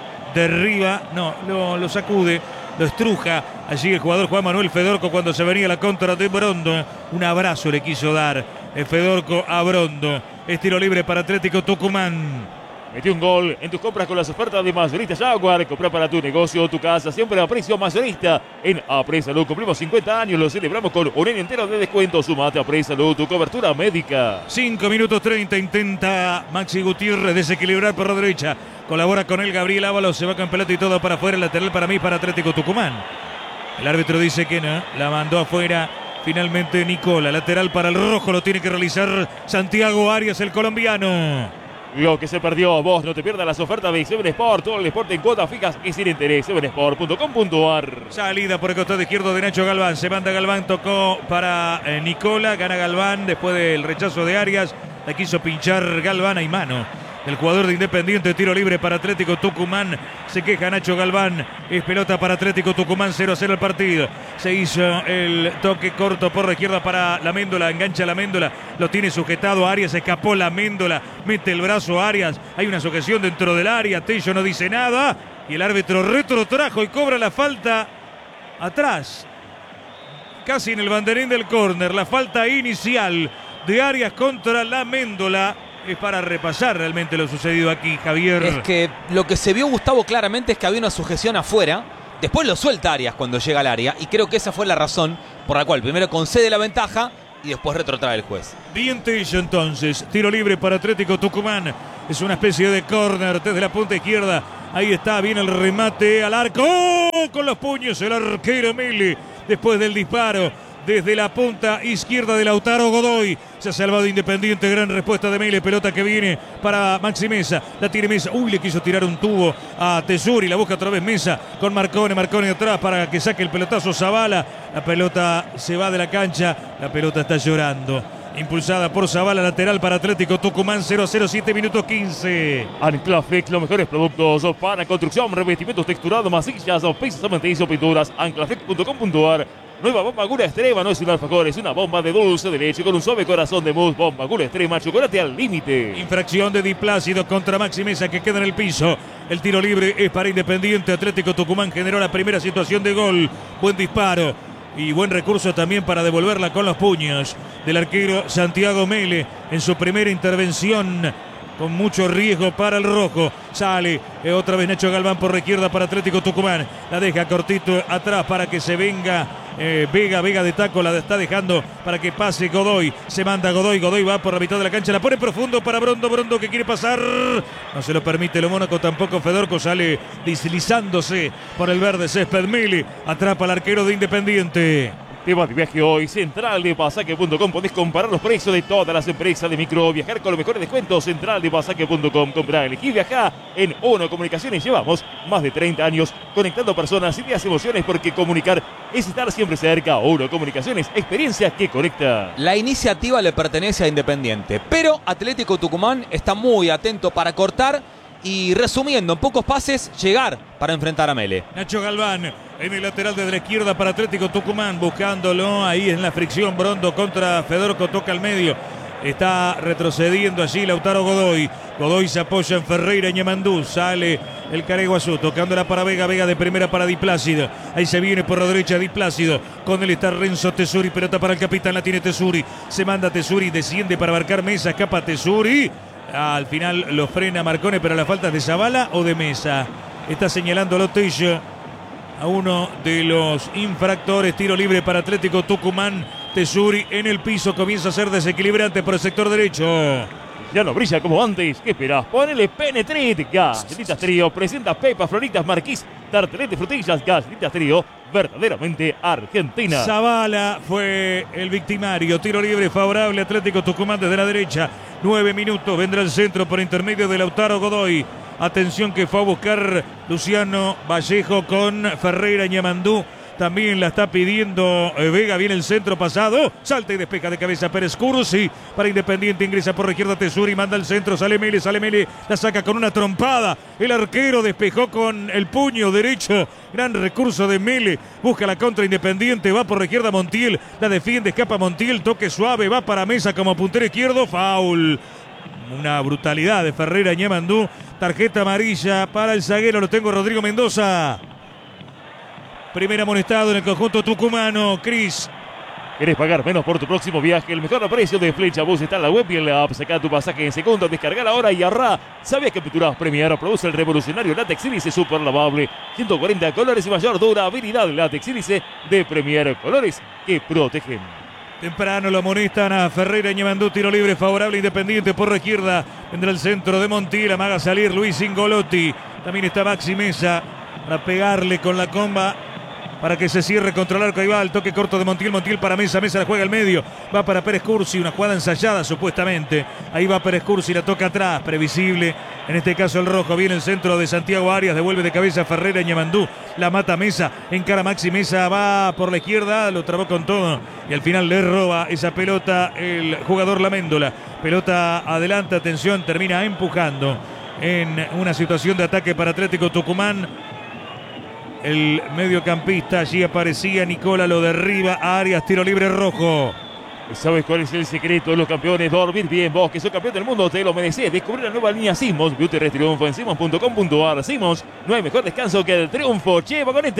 Speaker 2: derriba, no, lo sacude, lo estruja. Allí el jugador Juan Manuel Fedorco cuando se venía la contra de Brondo. Un abrazo le quiso dar Fedorco a Brondo. Es tiro libre para Atlético Tucumán.
Speaker 9: Metió un gol en tus compras con las ofertas de Mayorista Jaguar. Compra para tu negocio o tu casa siempre a precio mayorista. En Apre Salud cumplimos 50 años, lo celebramos con un año entero de descuento. Sumate a Apre Salud, tu cobertura médica.
Speaker 2: 5 minutos 30, intenta Maxi Gutiérrez desequilibrar por la derecha. Colabora con él Gabriel Ábalos, se va con pelota y todo para afuera. El lateral para mí, para Atlético Tucumán. El árbitro dice que no, la mandó afuera. Finalmente Nicola, lateral para el rojo, lo tiene que realizar Santiago Arias, el colombiano.
Speaker 9: Lo que se perdió, vos no te pierdas las ofertas de Seven Sport. Todo el deporte en cuotas fijas y sin interés. Sevensport.com.ar.
Speaker 2: Salida por el costado izquierdo de Nacho Galván. Se manda Galván, tocó para Nicola. Gana Galván después del rechazo de Arias. La quiso pinchar Galván, hay mano. El jugador de Independiente, tiro libre para Atlético Tucumán. Se queja Nacho Galván. Es pelota para Atlético Tucumán, 0-0 el partido. Se hizo el toque corto por la izquierda para la Méndola. Engancha la Méndola. Lo tiene sujetado Arias. Escapó la Méndola. Mete el brazo Arias. Hay una sujeción dentro del área. Tello no dice nada. Y el árbitro retrotrajo y cobra la falta atrás. Casi en el banderín del córner. La falta inicial de Arias contra la Méndola. es para repasar realmente lo sucedido aquí, Javier.
Speaker 3: Es que lo que se vio, Gustavo, claramente es que había una sujeción afuera. Después lo suelta Arias cuando llega al área. Y creo que esa fue la razón por la cual primero concede la ventaja y después retrotrae el juez.
Speaker 2: Bien Tello entonces. Tiro libre para Atlético Tucumán. Es una especie de córner desde la punta izquierda. Ahí está, viene el remate al arco. ¡Oh! Con los puños el arquero Mele. Después del disparo desde la punta izquierda de Lautaro Godoy. Se ha salvado Independiente, gran respuesta de Mele. Pelota que viene para Maxi Mesa. La tiene Mesa. Uy, le quiso tirar un tubo a Tesuri. La busca otra vez Mesa con Marcone. Marcone atrás para que saque el pelotazo Zavala. La pelota se va de la cancha. La pelota está llorando. Impulsada por Zavala, lateral para Atlético Tucumán, 0-0, 7 minutos 15.
Speaker 9: Anclaflex, los mejores productos para construcción, revestimientos texturados, masillas, pisos cementicios, pinturas. Anclaflex.com.ar. Nueva bomba Gula Extrema, no es un alfajor, es una bomba de dulce de leche con un suave corazón de mousse. Bomba Gula Extrema, chocolate al límite.
Speaker 2: Infracción de Di Plácido contra Maxi Mesa que queda en el piso. El tiro libre es para Independiente. Atlético Tucumán generó la primera situación de gol. Buen disparo y buen recurso también para devolverla con los puños del arquero Santiago Mele en su primera intervención, con mucho riesgo para el rojo. Sale otra vez Nacho Galván por la izquierda para Atlético Tucumán. La deja cortito atrás para que se venga Vega de taco. La está dejando para que pase Godoy. Se manda Godoy. Godoy va por la mitad de la cancha. La pone profundo para Brondo. Brondo que quiere pasar. No se lo permite lo Mónaco, tampoco Fedorco. Sale deslizándose por el verde césped Mele. Atrapa al arquero de Independiente.
Speaker 9: Tema de viaje hoy, centraldepasaje.com. Podés comparar los precios de todas las empresas de micro. Viajar con los mejores descuentos. Centraldepasaje.com. Comprar, elegir, viajar. En ONO Comunicaciones llevamos más de 30 años conectando personas, ideas, emociones, porque comunicar es estar siempre cerca. ONO Comunicaciones, experiencia que conecta.
Speaker 3: La iniciativa le pertenece a Independiente, pero Atlético Tucumán está muy atento para cortar y, resumiendo, en pocos pases, llegar para enfrentar a Mele.
Speaker 2: Nacho Galván en el lateral de la izquierda para Atlético Tucumán, buscándolo ahí en la fricción. Brondo contra Fedorco, toca al medio. Está retrocediendo allí Lautaro Godoy. Godoy se apoya en Ferreira y Ñemandú. Sale el Careguazú, tocándola para Vega. Vega de primera para Di Plácido. Ahí se viene por la derecha Di Plácido. Con él está Renzo Tesuri. Pelota para el capitán, la tiene Tesuri. Se manda Tesuri, desciende para marcar Mesa. Escapa Tesuri. Al final lo frena Marcone, pero la falta es de Zavala o de Mesa. Está señalando Lotello a uno de los infractores. Tiro libre para Atlético Tucumán. Tesuri en el piso, comienza a ser desequilibrante por el sector derecho.
Speaker 9: Ya no brilla como antes. ¿Qué esperás? Ponele Penetrit. Galletitas Trío presenta Pepas, Floritas, Marquís, tartelete, frutillas. Galletitas Trío, verdaderamente argentina.
Speaker 2: Zavala fue el victimario. Tiro libre favorable Atlético Tucumán desde la derecha. 9 minutos. Vendrá el centro por intermedio de Lautaro Godoy. Atención que fue a buscar Luciano Vallejo con Ferreira Ñemandú. También la está pidiendo Vega. Viene el centro pasado. Salta y despeja de cabeza Pérez Cursi. Para Independiente ingresa por la izquierda Tesuri. Manda el centro. Sale Mele. La saca con una trompada. El arquero despejó con el puño derecho. Gran recurso de Mele. Busca la contra Independiente. Va por la izquierda Montiel. La defiende. Escapa Montiel. Toque suave. Va para Mesa como puntero izquierdo. Foul. Una brutalidad de Ferreira Ñemandú. Tarjeta amarilla para el zaguero. Lo tengo Rodrigo Mendoza. Primer amonestado en el conjunto tucumano. Cris.
Speaker 9: ¿Querés pagar menos por tu próximo viaje? El mejor precio de Flecha Bus está en la web y en la app. Saca tu pasaje en segundos, descarga ahora y ahorra. ¿Sabías que Pinturas Premier produce el revolucionario látex sílice super lavable? 140 colores y mayor durabilidad. Látex sílice de Premier, colores que protegen.
Speaker 2: Temprano lo amonestan a Ferreira Ñemandú. Tiro libre favorable Independiente por la izquierda. Vendrá el centro de Montiel. Amaga salir Luis Ingolotti. También está Maxi Mesa para pegarle con la comba, para que se cierre contra el arco. Ahí va el toque corto de Montiel. Montiel para Mesa. Mesa la juega al medio. Va para Pérez Cursi. Una jugada ensayada supuestamente. Ahí va Pérez Cursi. La toca atrás. Previsible. En este caso el rojo. Viene el centro de Santiago Arias. Devuelve de cabeza Ferreira Ñemandú. La mata Mesa. Encara Maxi Mesa. Va por la izquierda. Lo trabó con todo. Y al final le roba esa pelota el jugador Laméndola. Pelota adelante. Atención. Termina empujando en una situación de ataque para Atlético Tucumán. El mediocampista, allí aparecía Nicola, lo derriba a Arias, tiro libre rojo.
Speaker 9: ¿Sabes cuál es el secreto de los campeones? Dormir bien. Vos, que sos campeón del mundo, te lo mereces. Descubrir la nueva línea Simons. Beauty Rest Triunfo en Simons.com.ar. Simons, no hay mejor descanso que el triunfo. Che, vagoneta,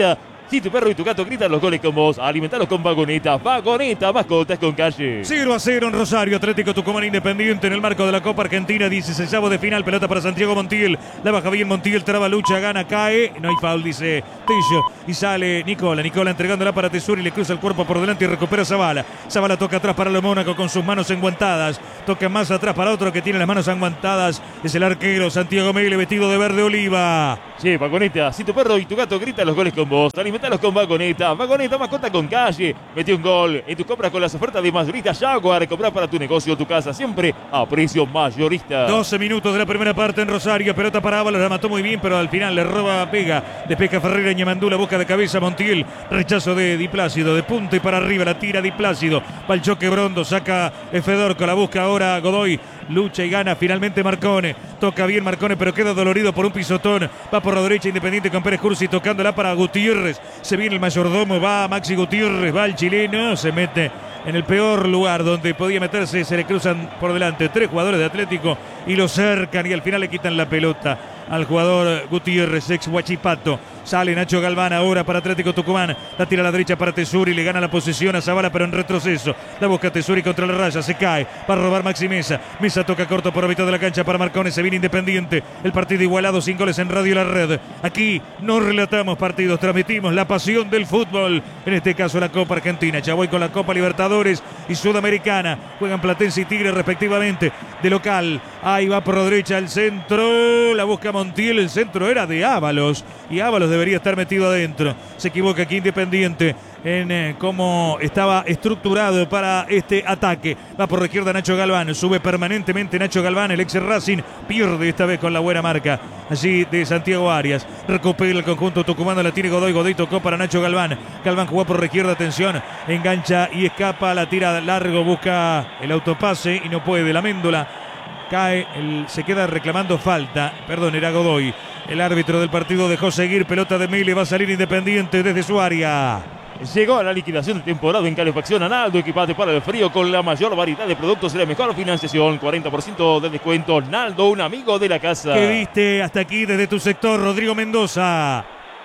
Speaker 9: Si tu perro y tu gato gritan los goles con vos, alimentalos con Vagoneta. Vagoneta, mascotas con calle.
Speaker 2: 0-0 en Rosario, Atlético Tucumán Independiente en el marco de la Copa Argentina, 16avo de final, pelota para Santiago Montiel, la baja bien Montiel, traba lucha, gana, cae, no hay foul, dice Tello, y sale Nicola entregándola para Tesuri, le cruza el cuerpo por delante y recupera Zavala. Zavala toca atrás para lo Mónaco con sus manos enguantadas, toca más atrás para otro que tiene las manos enguantadas, es el arquero Santiago Mele, vestido de verde oliva.
Speaker 9: Sí, Vagoneta, si tu perro y tu gato gritan los goles con vos, alimentalos con Vagoneta. Vagoneta, mascota con calle. Mete un gol en tus compras con las ofertas de Mayorista Jaguar. Comprar para tu negocio o tu casa siempre a precio mayorista.
Speaker 2: 12 minutos de la primera parte en Rosario. Pelota para Ábalos, la mató muy bien, pero al final le roba Vega. Despeja Ferreira, Ñemandú, la boca de cabeza Montiel. Rechazo de Di Plácido, de punta y para arriba, la tira Di Plácido. Va el choque Brondo, saca Fedorco, la busca ahora Godoy. Lucha y gana finalmente Marcone. Toca bien Marcone, pero queda dolorido por un pisotón. Va por la derecha Independiente con Pérez Cursi tocándola para Gutiérrez. Se viene el mayordomo, va Maxi Gutiérrez, va el chileno, se mete en el peor lugar donde podía meterse. Se le cruzan por delante 3 jugadores de Atlético y lo cercan y al final le quitan la pelota al jugador Gutiérrez, ex Huachipato. Sale Nacho Galván ahora para Atlético Tucumán. La tira a la derecha para Tesuri. Le gana la posesión a Zavala, pero en retroceso. La busca Tesuri contra la raya. Se cae. Va a robar Maxi Mesa. Mesa toca corto por la mitad de la cancha para Marcone. Se viene Independiente. El partido igualado, sin goles en Radio La Red. Aquí no relatamos partidos, transmitimos la pasión del fútbol. En este caso la Copa Argentina. Chaboy con la Copa Libertadores y Sudamericana. Juegan Platense y Tigre respectivamente. De local. Ahí va por la derecha el centro. La busca Montiel. El centro era de Ábalos. Y Ábalos debería estar metido adentro. Se equivoca aquí Independiente en cómo estaba estructurado para este ataque. Va por la izquierda Nacho Galván. Sube permanentemente Nacho Galván. El ex Racing pierde esta vez con la buena marca allí de Santiago Arias. Recupera el conjunto tucumano. La tiene Godoy. Godoy tocó para Nacho Galván. Galván jugó por la izquierda. Atención. Engancha y escapa. La tira largo. Busca el autopase y no puede. La Méndola cae. Se queda reclamando falta. Perdón, era Godoy. El árbitro del partido dejó seguir. Pelota de Mele. Va a salir Independiente desde su área.
Speaker 9: Llegó a la liquidación de temporada en calefacción Naldo, equipate para el frío con la mayor variedad de productos y la mejor financiación, 40% de descuento. Naldo, un amigo de la casa.
Speaker 2: ¿Qué viste hasta aquí desde tu sector, Rodrigo Mendoza?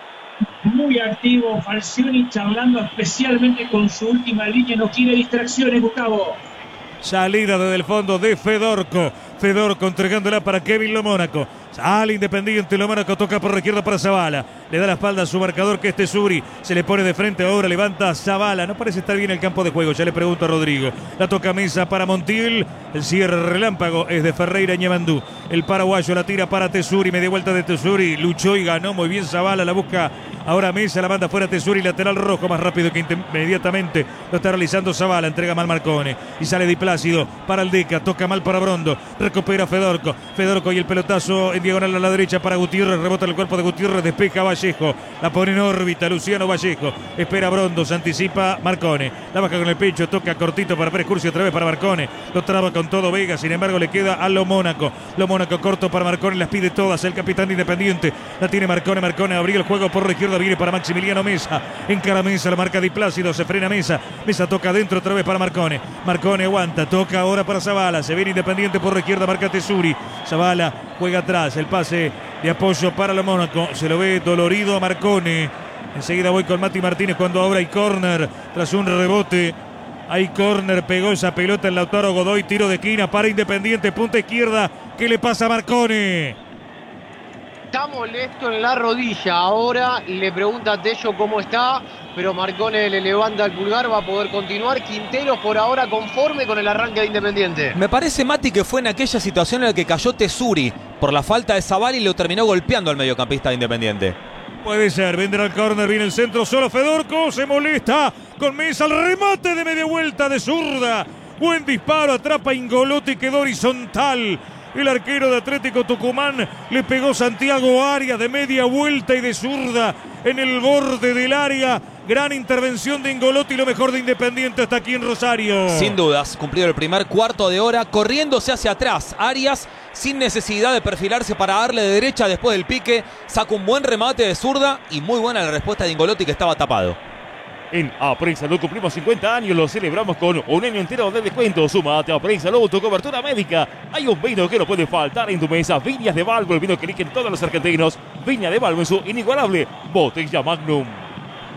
Speaker 10: Muy activo Falcioni, charlando especialmente con su última línea, no quiere distracciones, Gustavo.
Speaker 2: Salida desde el fondo de Fedorco. Fedorco entregándola para Kevin Lo Mónaco. Al Independiente, Lo Mónaco toca por la izquierda para Zavala. Le da la espalda a su marcador que es Tesuri. Se le pone de frente ahora, levanta Zavala. No parece estar bien el campo de juego, ya le pregunto a Rodrigo. La toca Mesa para Montiel. El cierre relámpago es de Ferreira Ñemandú. El paraguayo la tira para Tesuri. Media vuelta de Tesuri. Luchó y ganó muy bien Zavala. La busca ahora Mesa. La manda fuera Tesuri. Lateral rojo más rápido que inmediatamente lo está realizando Zavala. Entrega mal Marcone. Y sale Di Plácido para el Deca. Toca mal para Brondo. Recupera Fedorco. Fedorco y el pelotazo en diagonal a la derecha para Gutiérrez. Rebota el cuerpo de Gutiérrez. Despeja Vallejo. La pone en órbita Luciano Vallejo. Espera Brondo. Se anticipa Marcone. La baja con el pecho. Toca cortito para Pérez Cursi. Otra vez para Marcone. Lo traba con todo Vega. Sin embargo le queda a Lo Mónaco. Lo Mónaco corto para Marcone. Las pide todas. El capitán de Independiente. La tiene Marcone. Marcone abrió el juego por la izquierda. Viene para Maximiliano Mesa. Encara Mesa. La marca Di Plácido. Se frena Mesa. Mesa toca adentro otra vez para Marcone. Marcone aguanta. Toca ahora para Zavala. Se viene Independiente por la izquierda. Marca Tesuri. Zavala juega atrás. El pase de apoyo para Lo Mónaco. Se lo ve dolorido a Marcone. Enseguida voy con Mati Martínez cuando ahora hay córner. Tras un rebote. Hay córner. Pegó esa pelota en Lautaro Godoy. Tiro de esquina para Independiente. Punta izquierda. ¿Qué le pasa a Marcone?
Speaker 1: Está molesto en la rodilla. Ahora le pregunta a Tello cómo está. Pero Marcone le levanta el pulgar. Va a poder continuar. Quinteros por ahora conforme con el arranque de Independiente.
Speaker 3: Me parece, Mati, que fue en aquella situación en la que cayó Tesuri por la falta de Zavala y lo terminó golpeando al mediocampista de Independiente.
Speaker 2: Puede ser, vendrá el córner, viene el centro, solo Fedorco, se molesta con Mesa, el remate de media vuelta de zurda. Buen disparo, atrapa Ingolotti, quedó horizontal. El arquero de Atlético Tucumán le pegó Santiago Arias de media vuelta y de zurda en el borde del área. Gran intervención de Ingolotti, lo mejor de Independiente hasta aquí en Rosario.
Speaker 3: Sin dudas, cumplido el primer cuarto de hora, corriéndose hacia atrás. Arias, sin necesidad de perfilarse para darle de derecha después del pique, saca un buen remate de zurda y muy buena la respuesta de Ingolotti que estaba tapado.
Speaker 9: En Aprensalud cumplimos 50 años, lo celebramos con un año entero de descuento. Súmate a Aprensalud, tu cobertura médica. Hay un vino que no puede faltar en tu mesa. Viñas de Balbo, el vino que eligen todos los argentinos. Viña de Balbo en su inigualable botella Magnum.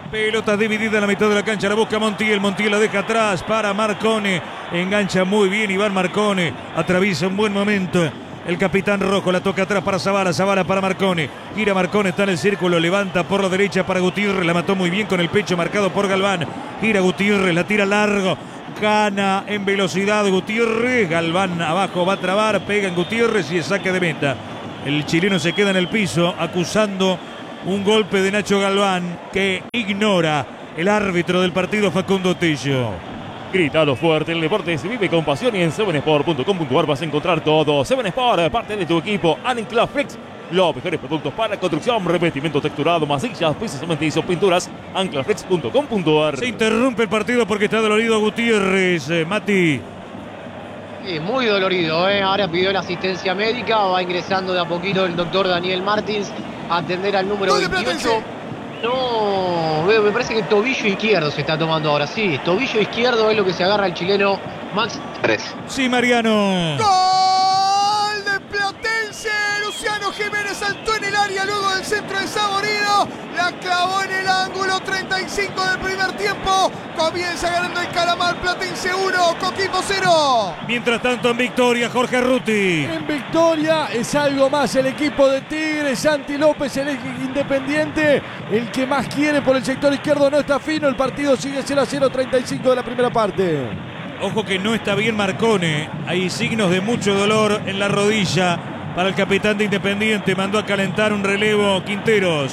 Speaker 2: Pelota dividida en la mitad de la cancha, la busca Montiel, Montiel la deja atrás para Marcone, engancha muy bien Iván Marcone, atraviesa un buen momento. El capitán rojo la toca atrás para Zavala, Zavala para Marcone. Gira Marcone, está en el círculo, levanta por la derecha para Gutiérrez. La mató muy bien con el pecho marcado por Galván. Gira Gutiérrez, la tira largo. Gana en velocidad Gutiérrez. Galván abajo va a trabar, pega en Gutiérrez y es saque de meta. El chileno se queda en el piso acusando un golpe de Nacho Galván que ignora el árbitro del partido, Facundo Tello.
Speaker 9: Gritalo fuerte, el deporte se vive con pasión y en 7sport.com.ar vas a encontrar todo. 7sport, parte de tu equipo. Ancla Flex, los mejores productos para construcción, revestimiento texturado, masillas, pisos cementizos, pinturas. Anclaflex.com.ar.
Speaker 2: Se interrumpe el partido porque está dolorido Gutiérrez. Mati.
Speaker 1: Sí, muy dolorido, ¿eh? Ahora pidió la asistencia médica, va ingresando de a poquito el doctor Daniel Martins a atender al número 28. No, me parece que tobillo izquierdo se está tomando ahora. Sí, tobillo izquierdo es lo que se agarra el chileno Max Pérez.
Speaker 2: Sí, Mariano.
Speaker 4: ¡Gol de Platense! Luciano Jiménez saltó en el área luego del centro de Saborino. La clavó en el ángulo, 35 del primer tiempo. Comienza ganando el Calamar, Platense 1, Coquimbo 0.
Speaker 2: Mientras tanto en victoria, Jorge Ruti.
Speaker 5: En victoria es algo más el equipo de Tigres. Santi López, el Independiente, el que más quiere por el sector izquierdo, no está fino. El partido sigue 0-0, 35 de la primera parte.
Speaker 2: Ojo que no está bien Marcone. Hay signos de mucho dolor en la rodilla para el capitán de Independiente. Mandó a calentar un relevo Quinteros.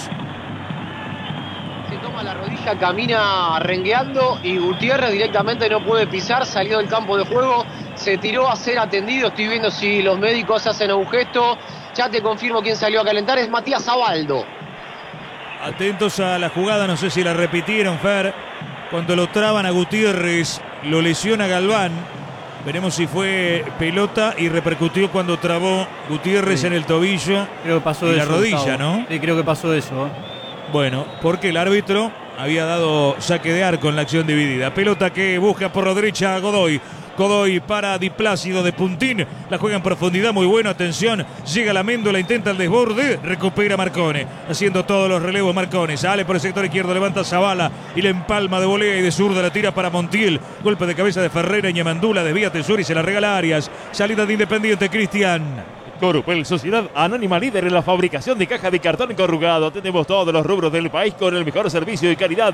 Speaker 1: Se toma la rodilla, camina rengueando y Gutiérrez directamente no puede pisar, salió del campo de juego, se tiró a ser atendido. Estoy viendo si los médicos hacen un gesto. Ya te confirmo quién salió a calentar, es Matías Abaldo.
Speaker 2: Atentos a la jugada, no sé si la repitieron, Fer. Cuando lo traban a Gutiérrez, lo lesiona Galván. Veremos si fue pelota y repercutió cuando trabó Gutiérrez en el tobillo.
Speaker 6: Creo que pasó
Speaker 2: y
Speaker 6: eso,
Speaker 2: la rodilla,
Speaker 6: Gustavo.
Speaker 2: ¿no?
Speaker 6: Sí, creo que pasó eso.
Speaker 2: Bueno, porque el árbitro había dado saque de arco en la acción dividida. Pelota que busca por la derecha a Godoy. Godoy para Di Plácido de puntín. La juega en profundidad, muy bueno, atención. Llega la Méndola, intenta el desborde. Recupera Marcone. Haciendo todos los relevos Marcone. Sale por el sector izquierdo, levanta Zavala. Y la empalma de volea y de zurda la tira para Montiel. Golpe de cabeza de Ferreira y Ñamandula. Desvía Tesuri y se la regala a Arias. Salida de Independiente, Cristian.
Speaker 9: Corupel, sociedad anónima líder en la fabricación de caja de cartón corrugado. Tenemos todos los rubros del país con el mejor servicio y calidad.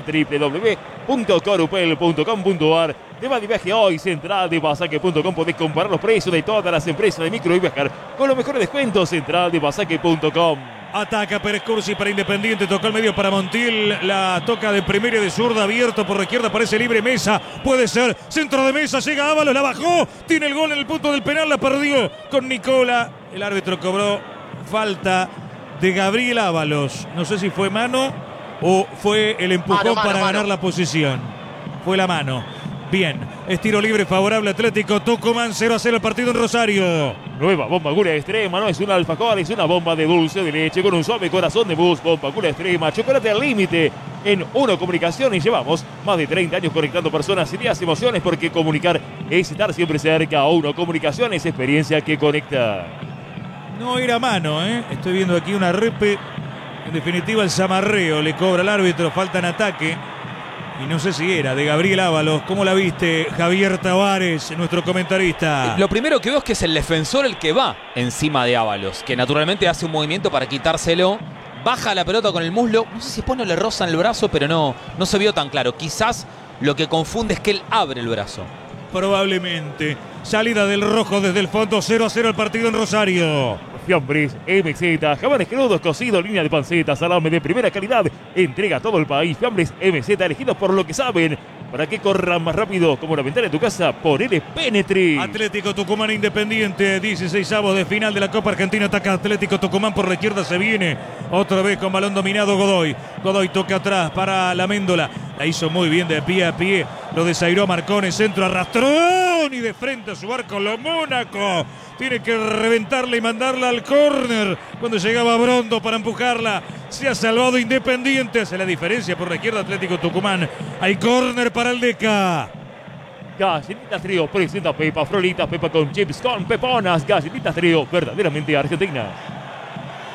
Speaker 9: www.corupel.com.ar. Te va de viaje hoy, central de pasaje.com. Podés comparar los precios de todas las empresas de micro y viajar con los mejores descuentos. Central de pasaje.com.
Speaker 2: Ataca Pérez Cursi para Independiente, tocó el medio para Montiel, la toca de primera y de zurda, abierto por la izquierda, parece libre Mesa, puede ser, centro de Mesa, llega Ábalos, la bajó, tiene el gol en el punto del penal, la perdió con Nicola, el árbitro cobró falta de Gabriel Ábalos, no sé si fue mano o fue el empujón para ganar la posición, fue la mano. Bien, es tiro libre favorable Atlético Tucumán, 0-0 el partido en Rosario.
Speaker 9: Nueva bomba Gura Extrema, no es un alfajor, es una bomba de dulce de leche con un suave corazón de mousse. Bomba Gura Extrema, chocolate al límite. En Uno Comunicaciones llevamos más de 30 años conectando personas, ideas, emociones, porque comunicar es estar siempre cerca. Uno Comunicaciones, experiencia que conecta.
Speaker 2: No era mano, ¿eh? Estoy viendo aquí una repe. En definitiva el zamarreo le cobra al árbitro, falta en ataque. Y no sé si era de Gabriel Ábalos. ¿Cómo la viste, Javier Tavares, nuestro comentarista?
Speaker 3: Lo primero que veo es que es el defensor el que va encima de Ábalos, que naturalmente hace un movimiento para quitárselo. Baja la pelota con el muslo. No sé si después no le rozan el brazo, pero no se vio tan claro. Quizás lo que confunde es que él abre el brazo.
Speaker 2: Probablemente. Salida del rojo desde el fondo, 0-0 el partido en Rosario.
Speaker 9: Fiambres, MZ, jamones crudos, cocidos, línea de panceta, salame de primera calidad. Entrega a todo el país. Fiambres MZ, elegidos por lo que saben. Para que corran más rápido como la ventana de tu casa, por él es Penetri.
Speaker 2: Atlético Tucumán Independiente, 16avos de final de la Copa Argentina. Ataca Atlético Tucumán por la izquierda, se viene otra vez con balón dominado Godoy. Godoy toca atrás para la Méndola. La hizo muy bien de pie a pie. Lo desairó Marcone, centro arrastrón y de frente a su arco lo Mónaco. Tiene que reventarla y mandarla al córner. Cuando llegaba Brondo para empujarla, se ha salvado Independiente. Hace la diferencia por la izquierda Atlético Tucumán. Hay córner para el Deca.
Speaker 9: Galletitas Trío presenta Pepa Frolitas, Pepa con chips, con peponas. Galletitas Trío, verdaderamente argentinas.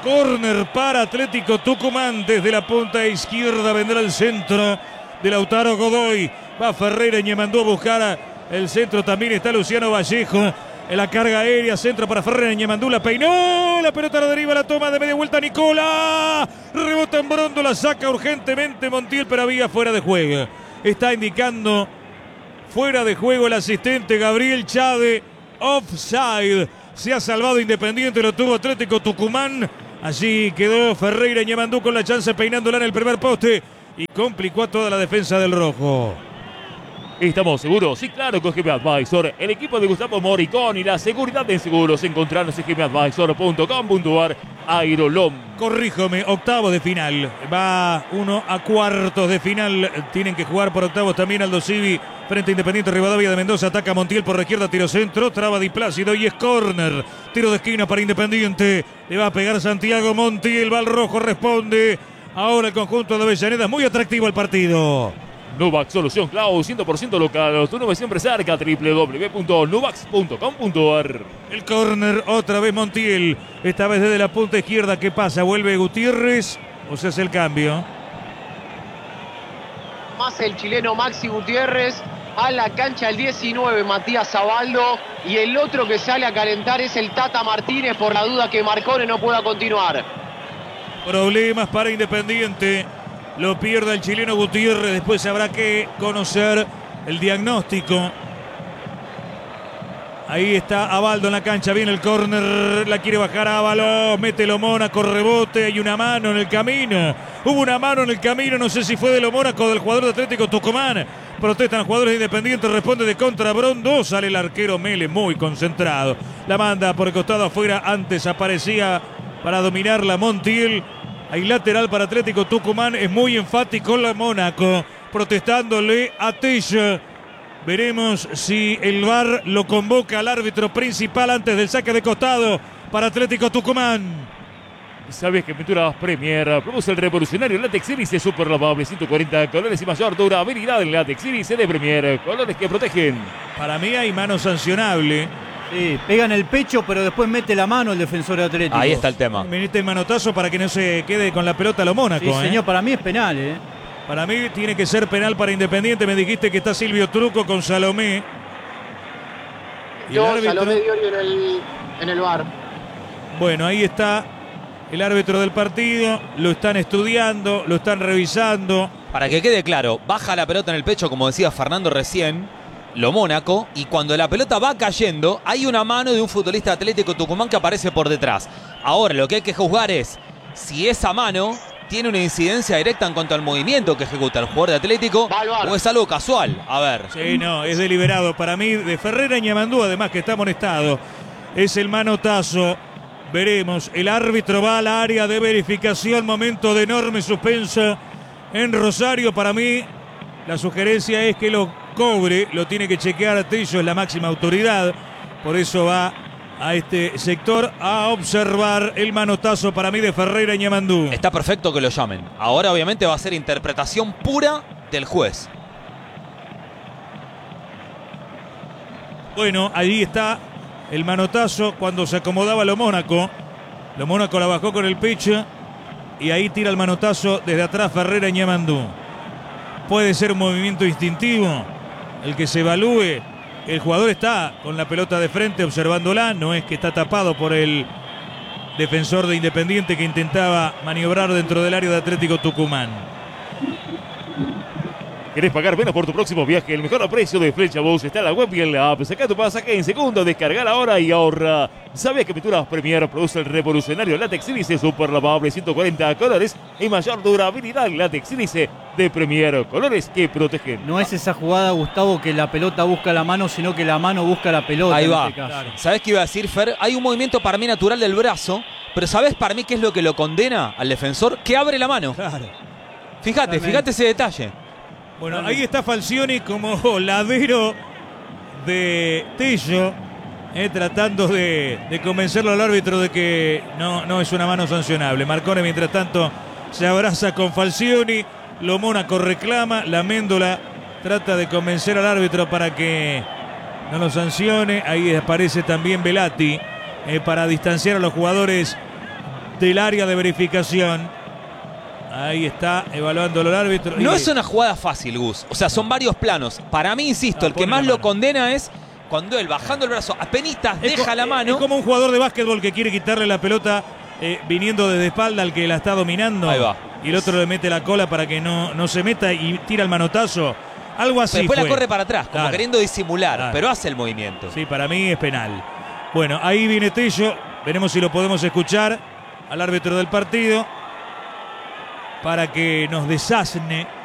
Speaker 2: Córner para Atlético Tucumán. Desde la punta izquierda vendrá el centro de Lautaro Godoy. Va Ferreira Ñemandú a buscar el centro. También está Luciano Vallejo. En la carga aérea, centro para Ferreira Ñemandú. La peinó. La pelota la deriva, la toma de media vuelta Nicola. Rebota en Brondo, la saca urgentemente Montiel, pero había fuera de juego. Está indicando fuera de juego el asistente Gabriel Chade. Offside. Se ha salvado Independiente, lo tuvo Atlético Tucumán. Allí quedó Ferreira Ñemandú con la chance peinándola en el primer poste y complicó a toda la defensa del rojo.
Speaker 9: ¿Estamos seguros? Sí, claro, con GM Advisor, el equipo de Gustavo Moricón y la seguridad en seguros. Encontrarnos en gmadvisor.com.ar. Aerolom.
Speaker 2: Corríjome, octavos de final. Va uno a cuartos de final. Tienen que jugar por octavos también Aldo Civi frente a Independiente Rivadavia de Mendoza. Ataca Montiel por la izquierda, tiro centro, traba Di Plácido y es córner. Tiro de esquina para Independiente. Le va a pegar Santiago Montiel, va al rojo, responde. Ahora el conjunto de Avellaneda, muy atractivo el partido.
Speaker 9: Nuvax, solución cloud, 100% local. Tu nube siempre cerca, www.nuvax.com.ar.
Speaker 2: El córner, otra vez Montiel. Esta vez desde la punta izquierda. ¿Qué pasa? ¿Vuelve Gutiérrez o se hace el cambio?
Speaker 1: Más el chileno Maxi Gutiérrez. A la cancha el 19, Matías Zabaldo. Y el otro que sale a calentar es el Tata Martínez por la duda que Marcone no pueda continuar.
Speaker 2: Problemas para Independiente. Lo pierde el chileno Gutiérrez. Después habrá que conocer el diagnóstico. Ahí está Abaldo en la cancha. Viene el córner. La quiere bajar Ábalos. Mételo Mónaco. Rebote. Hay una mano en el camino. Hubo una mano en el camino. No sé si fue de lo Mónaco o del jugador de Atlético Tucumán. Protestan los jugadores Independientes. Responde de contra Brondo. Sale el arquero Mele muy concentrado. La manda por el costado afuera. Antes aparecía para dominarla Montiel. Hay lateral para Atlético Tucumán. Es muy enfático la Mónaco. Protestándole a Tella. Veremos si el VAR lo convoca al árbitro principal antes del saque de costado para Atlético Tucumán.
Speaker 9: ¿Sabes que Pinturas Premier produce el revolucionario látex Sílice super lavable? 140 colores y mayor durabilidad en látex Sílice de Premier. Colores que protegen.
Speaker 2: Para mí hay mano sancionable.
Speaker 6: Sí, pega en el pecho, pero después mete la mano el defensor Atlético.
Speaker 3: Ahí está el tema.
Speaker 2: Veniste el manotazo para que no se quede con la pelota lo Mónaco.
Speaker 6: Sí, señor, para mí es penal,
Speaker 2: Para mí tiene que ser penal para Independiente. Me dijiste que está Silvio Truco con Salomé.
Speaker 1: Y el árbitro... Salomé Diorio en el VAR.
Speaker 2: Bueno, ahí está el árbitro del partido. Lo están estudiando, lo están revisando.
Speaker 3: Para que quede claro, baja la pelota en el pecho, como decía Fernando recién, lo Mónaco, y cuando la pelota va cayendo, hay una mano de un futbolista Atlético Tucumán que aparece por detrás. Ahora, lo que hay que juzgar es si esa mano tiene una incidencia directa en cuanto al movimiento que ejecuta el jugador de Atlético o es algo casual. A ver.
Speaker 2: Sí, no, es deliberado. Para mí, de Ferreira Ñemandú, además que está amonestado, es el manotazo. Veremos. El árbitro va al área de verificación. Momento de enorme suspensa en Rosario. Para mí, la sugerencia es que lo cobre. Lo tiene que chequear Tello, es la máxima autoridad. Por eso va a este sector a observar el manotazo para mí de Ferreira Ñemandú.
Speaker 3: Está perfecto que lo llamen. Ahora obviamente va a ser interpretación pura del juez.
Speaker 2: Bueno, allí está el manotazo cuando se acomodaba lo Mónaco. Lo Mónaco la bajó con el pecho y ahí tira el manotazo desde atrás Ferreira Ñemandú. Puede ser un movimiento instintivo el que se evalúe. El jugador está con la pelota de frente observándola, no es que está tapado por el defensor de Independiente que intentaba maniobrar dentro del área de Atlético Tucumán.
Speaker 9: ¿Querés pagar menos por tu próximo viaje? El mejor precio de Flecha Bus está en la web y en la app. Saca tu pasaje en segundo, descargar ahora y ahorra. ¿Sabías que Pinturas Premier produce el revolucionario látex Sílice super lavable 140 colores y mayor durabilidad? Látex Sílice de Premier, colores que protegen.
Speaker 6: No es esa jugada, Gustavo, que la pelota busca la mano, sino que la mano busca la pelota.
Speaker 3: Ahí va.
Speaker 6: Este caso.
Speaker 3: ¿Sabés qué iba a decir, Fer? Hay un movimiento para mí natural del brazo, pero ¿sabés para mí qué es lo que lo condena al defensor? Que abre la mano.
Speaker 2: Claro.
Speaker 3: Fíjate ese detalle.
Speaker 2: Bueno, ahí está Falcioni como ladero de Tello, tratando de convencerlo al árbitro de que no es una mano sancionable. Marcone, mientras tanto, se abraza con Falcioni. Lo Mónaco reclama. La Méndola trata de convencer al árbitro para que no lo sancione. Ahí aparece también Velati para distanciar a los jugadores del área de verificación. Ahí está evaluándolo el árbitro.
Speaker 3: No es una jugada fácil, Gus. O sea, son varios planos. Para mí, insisto, el que más lo condena es cuando él, bajando el brazo, apenas deja la mano.
Speaker 2: Es como un jugador de básquetbol que quiere quitarle la pelota viniendo desde espalda al que la está dominando.
Speaker 3: Ahí va.
Speaker 2: Y el otro le mete la cola para que no se meta y tira el manotazo. Algo así.
Speaker 3: Después
Speaker 2: fue.
Speaker 3: la corre para atrás, como
Speaker 2: Claro.
Speaker 3: queriendo disimular,
Speaker 2: Claro.
Speaker 3: pero hace el movimiento.
Speaker 2: Sí, para mí es penal. Bueno, ahí viene Tello. Veremos si lo podemos escuchar al árbitro del partido para que nos desasne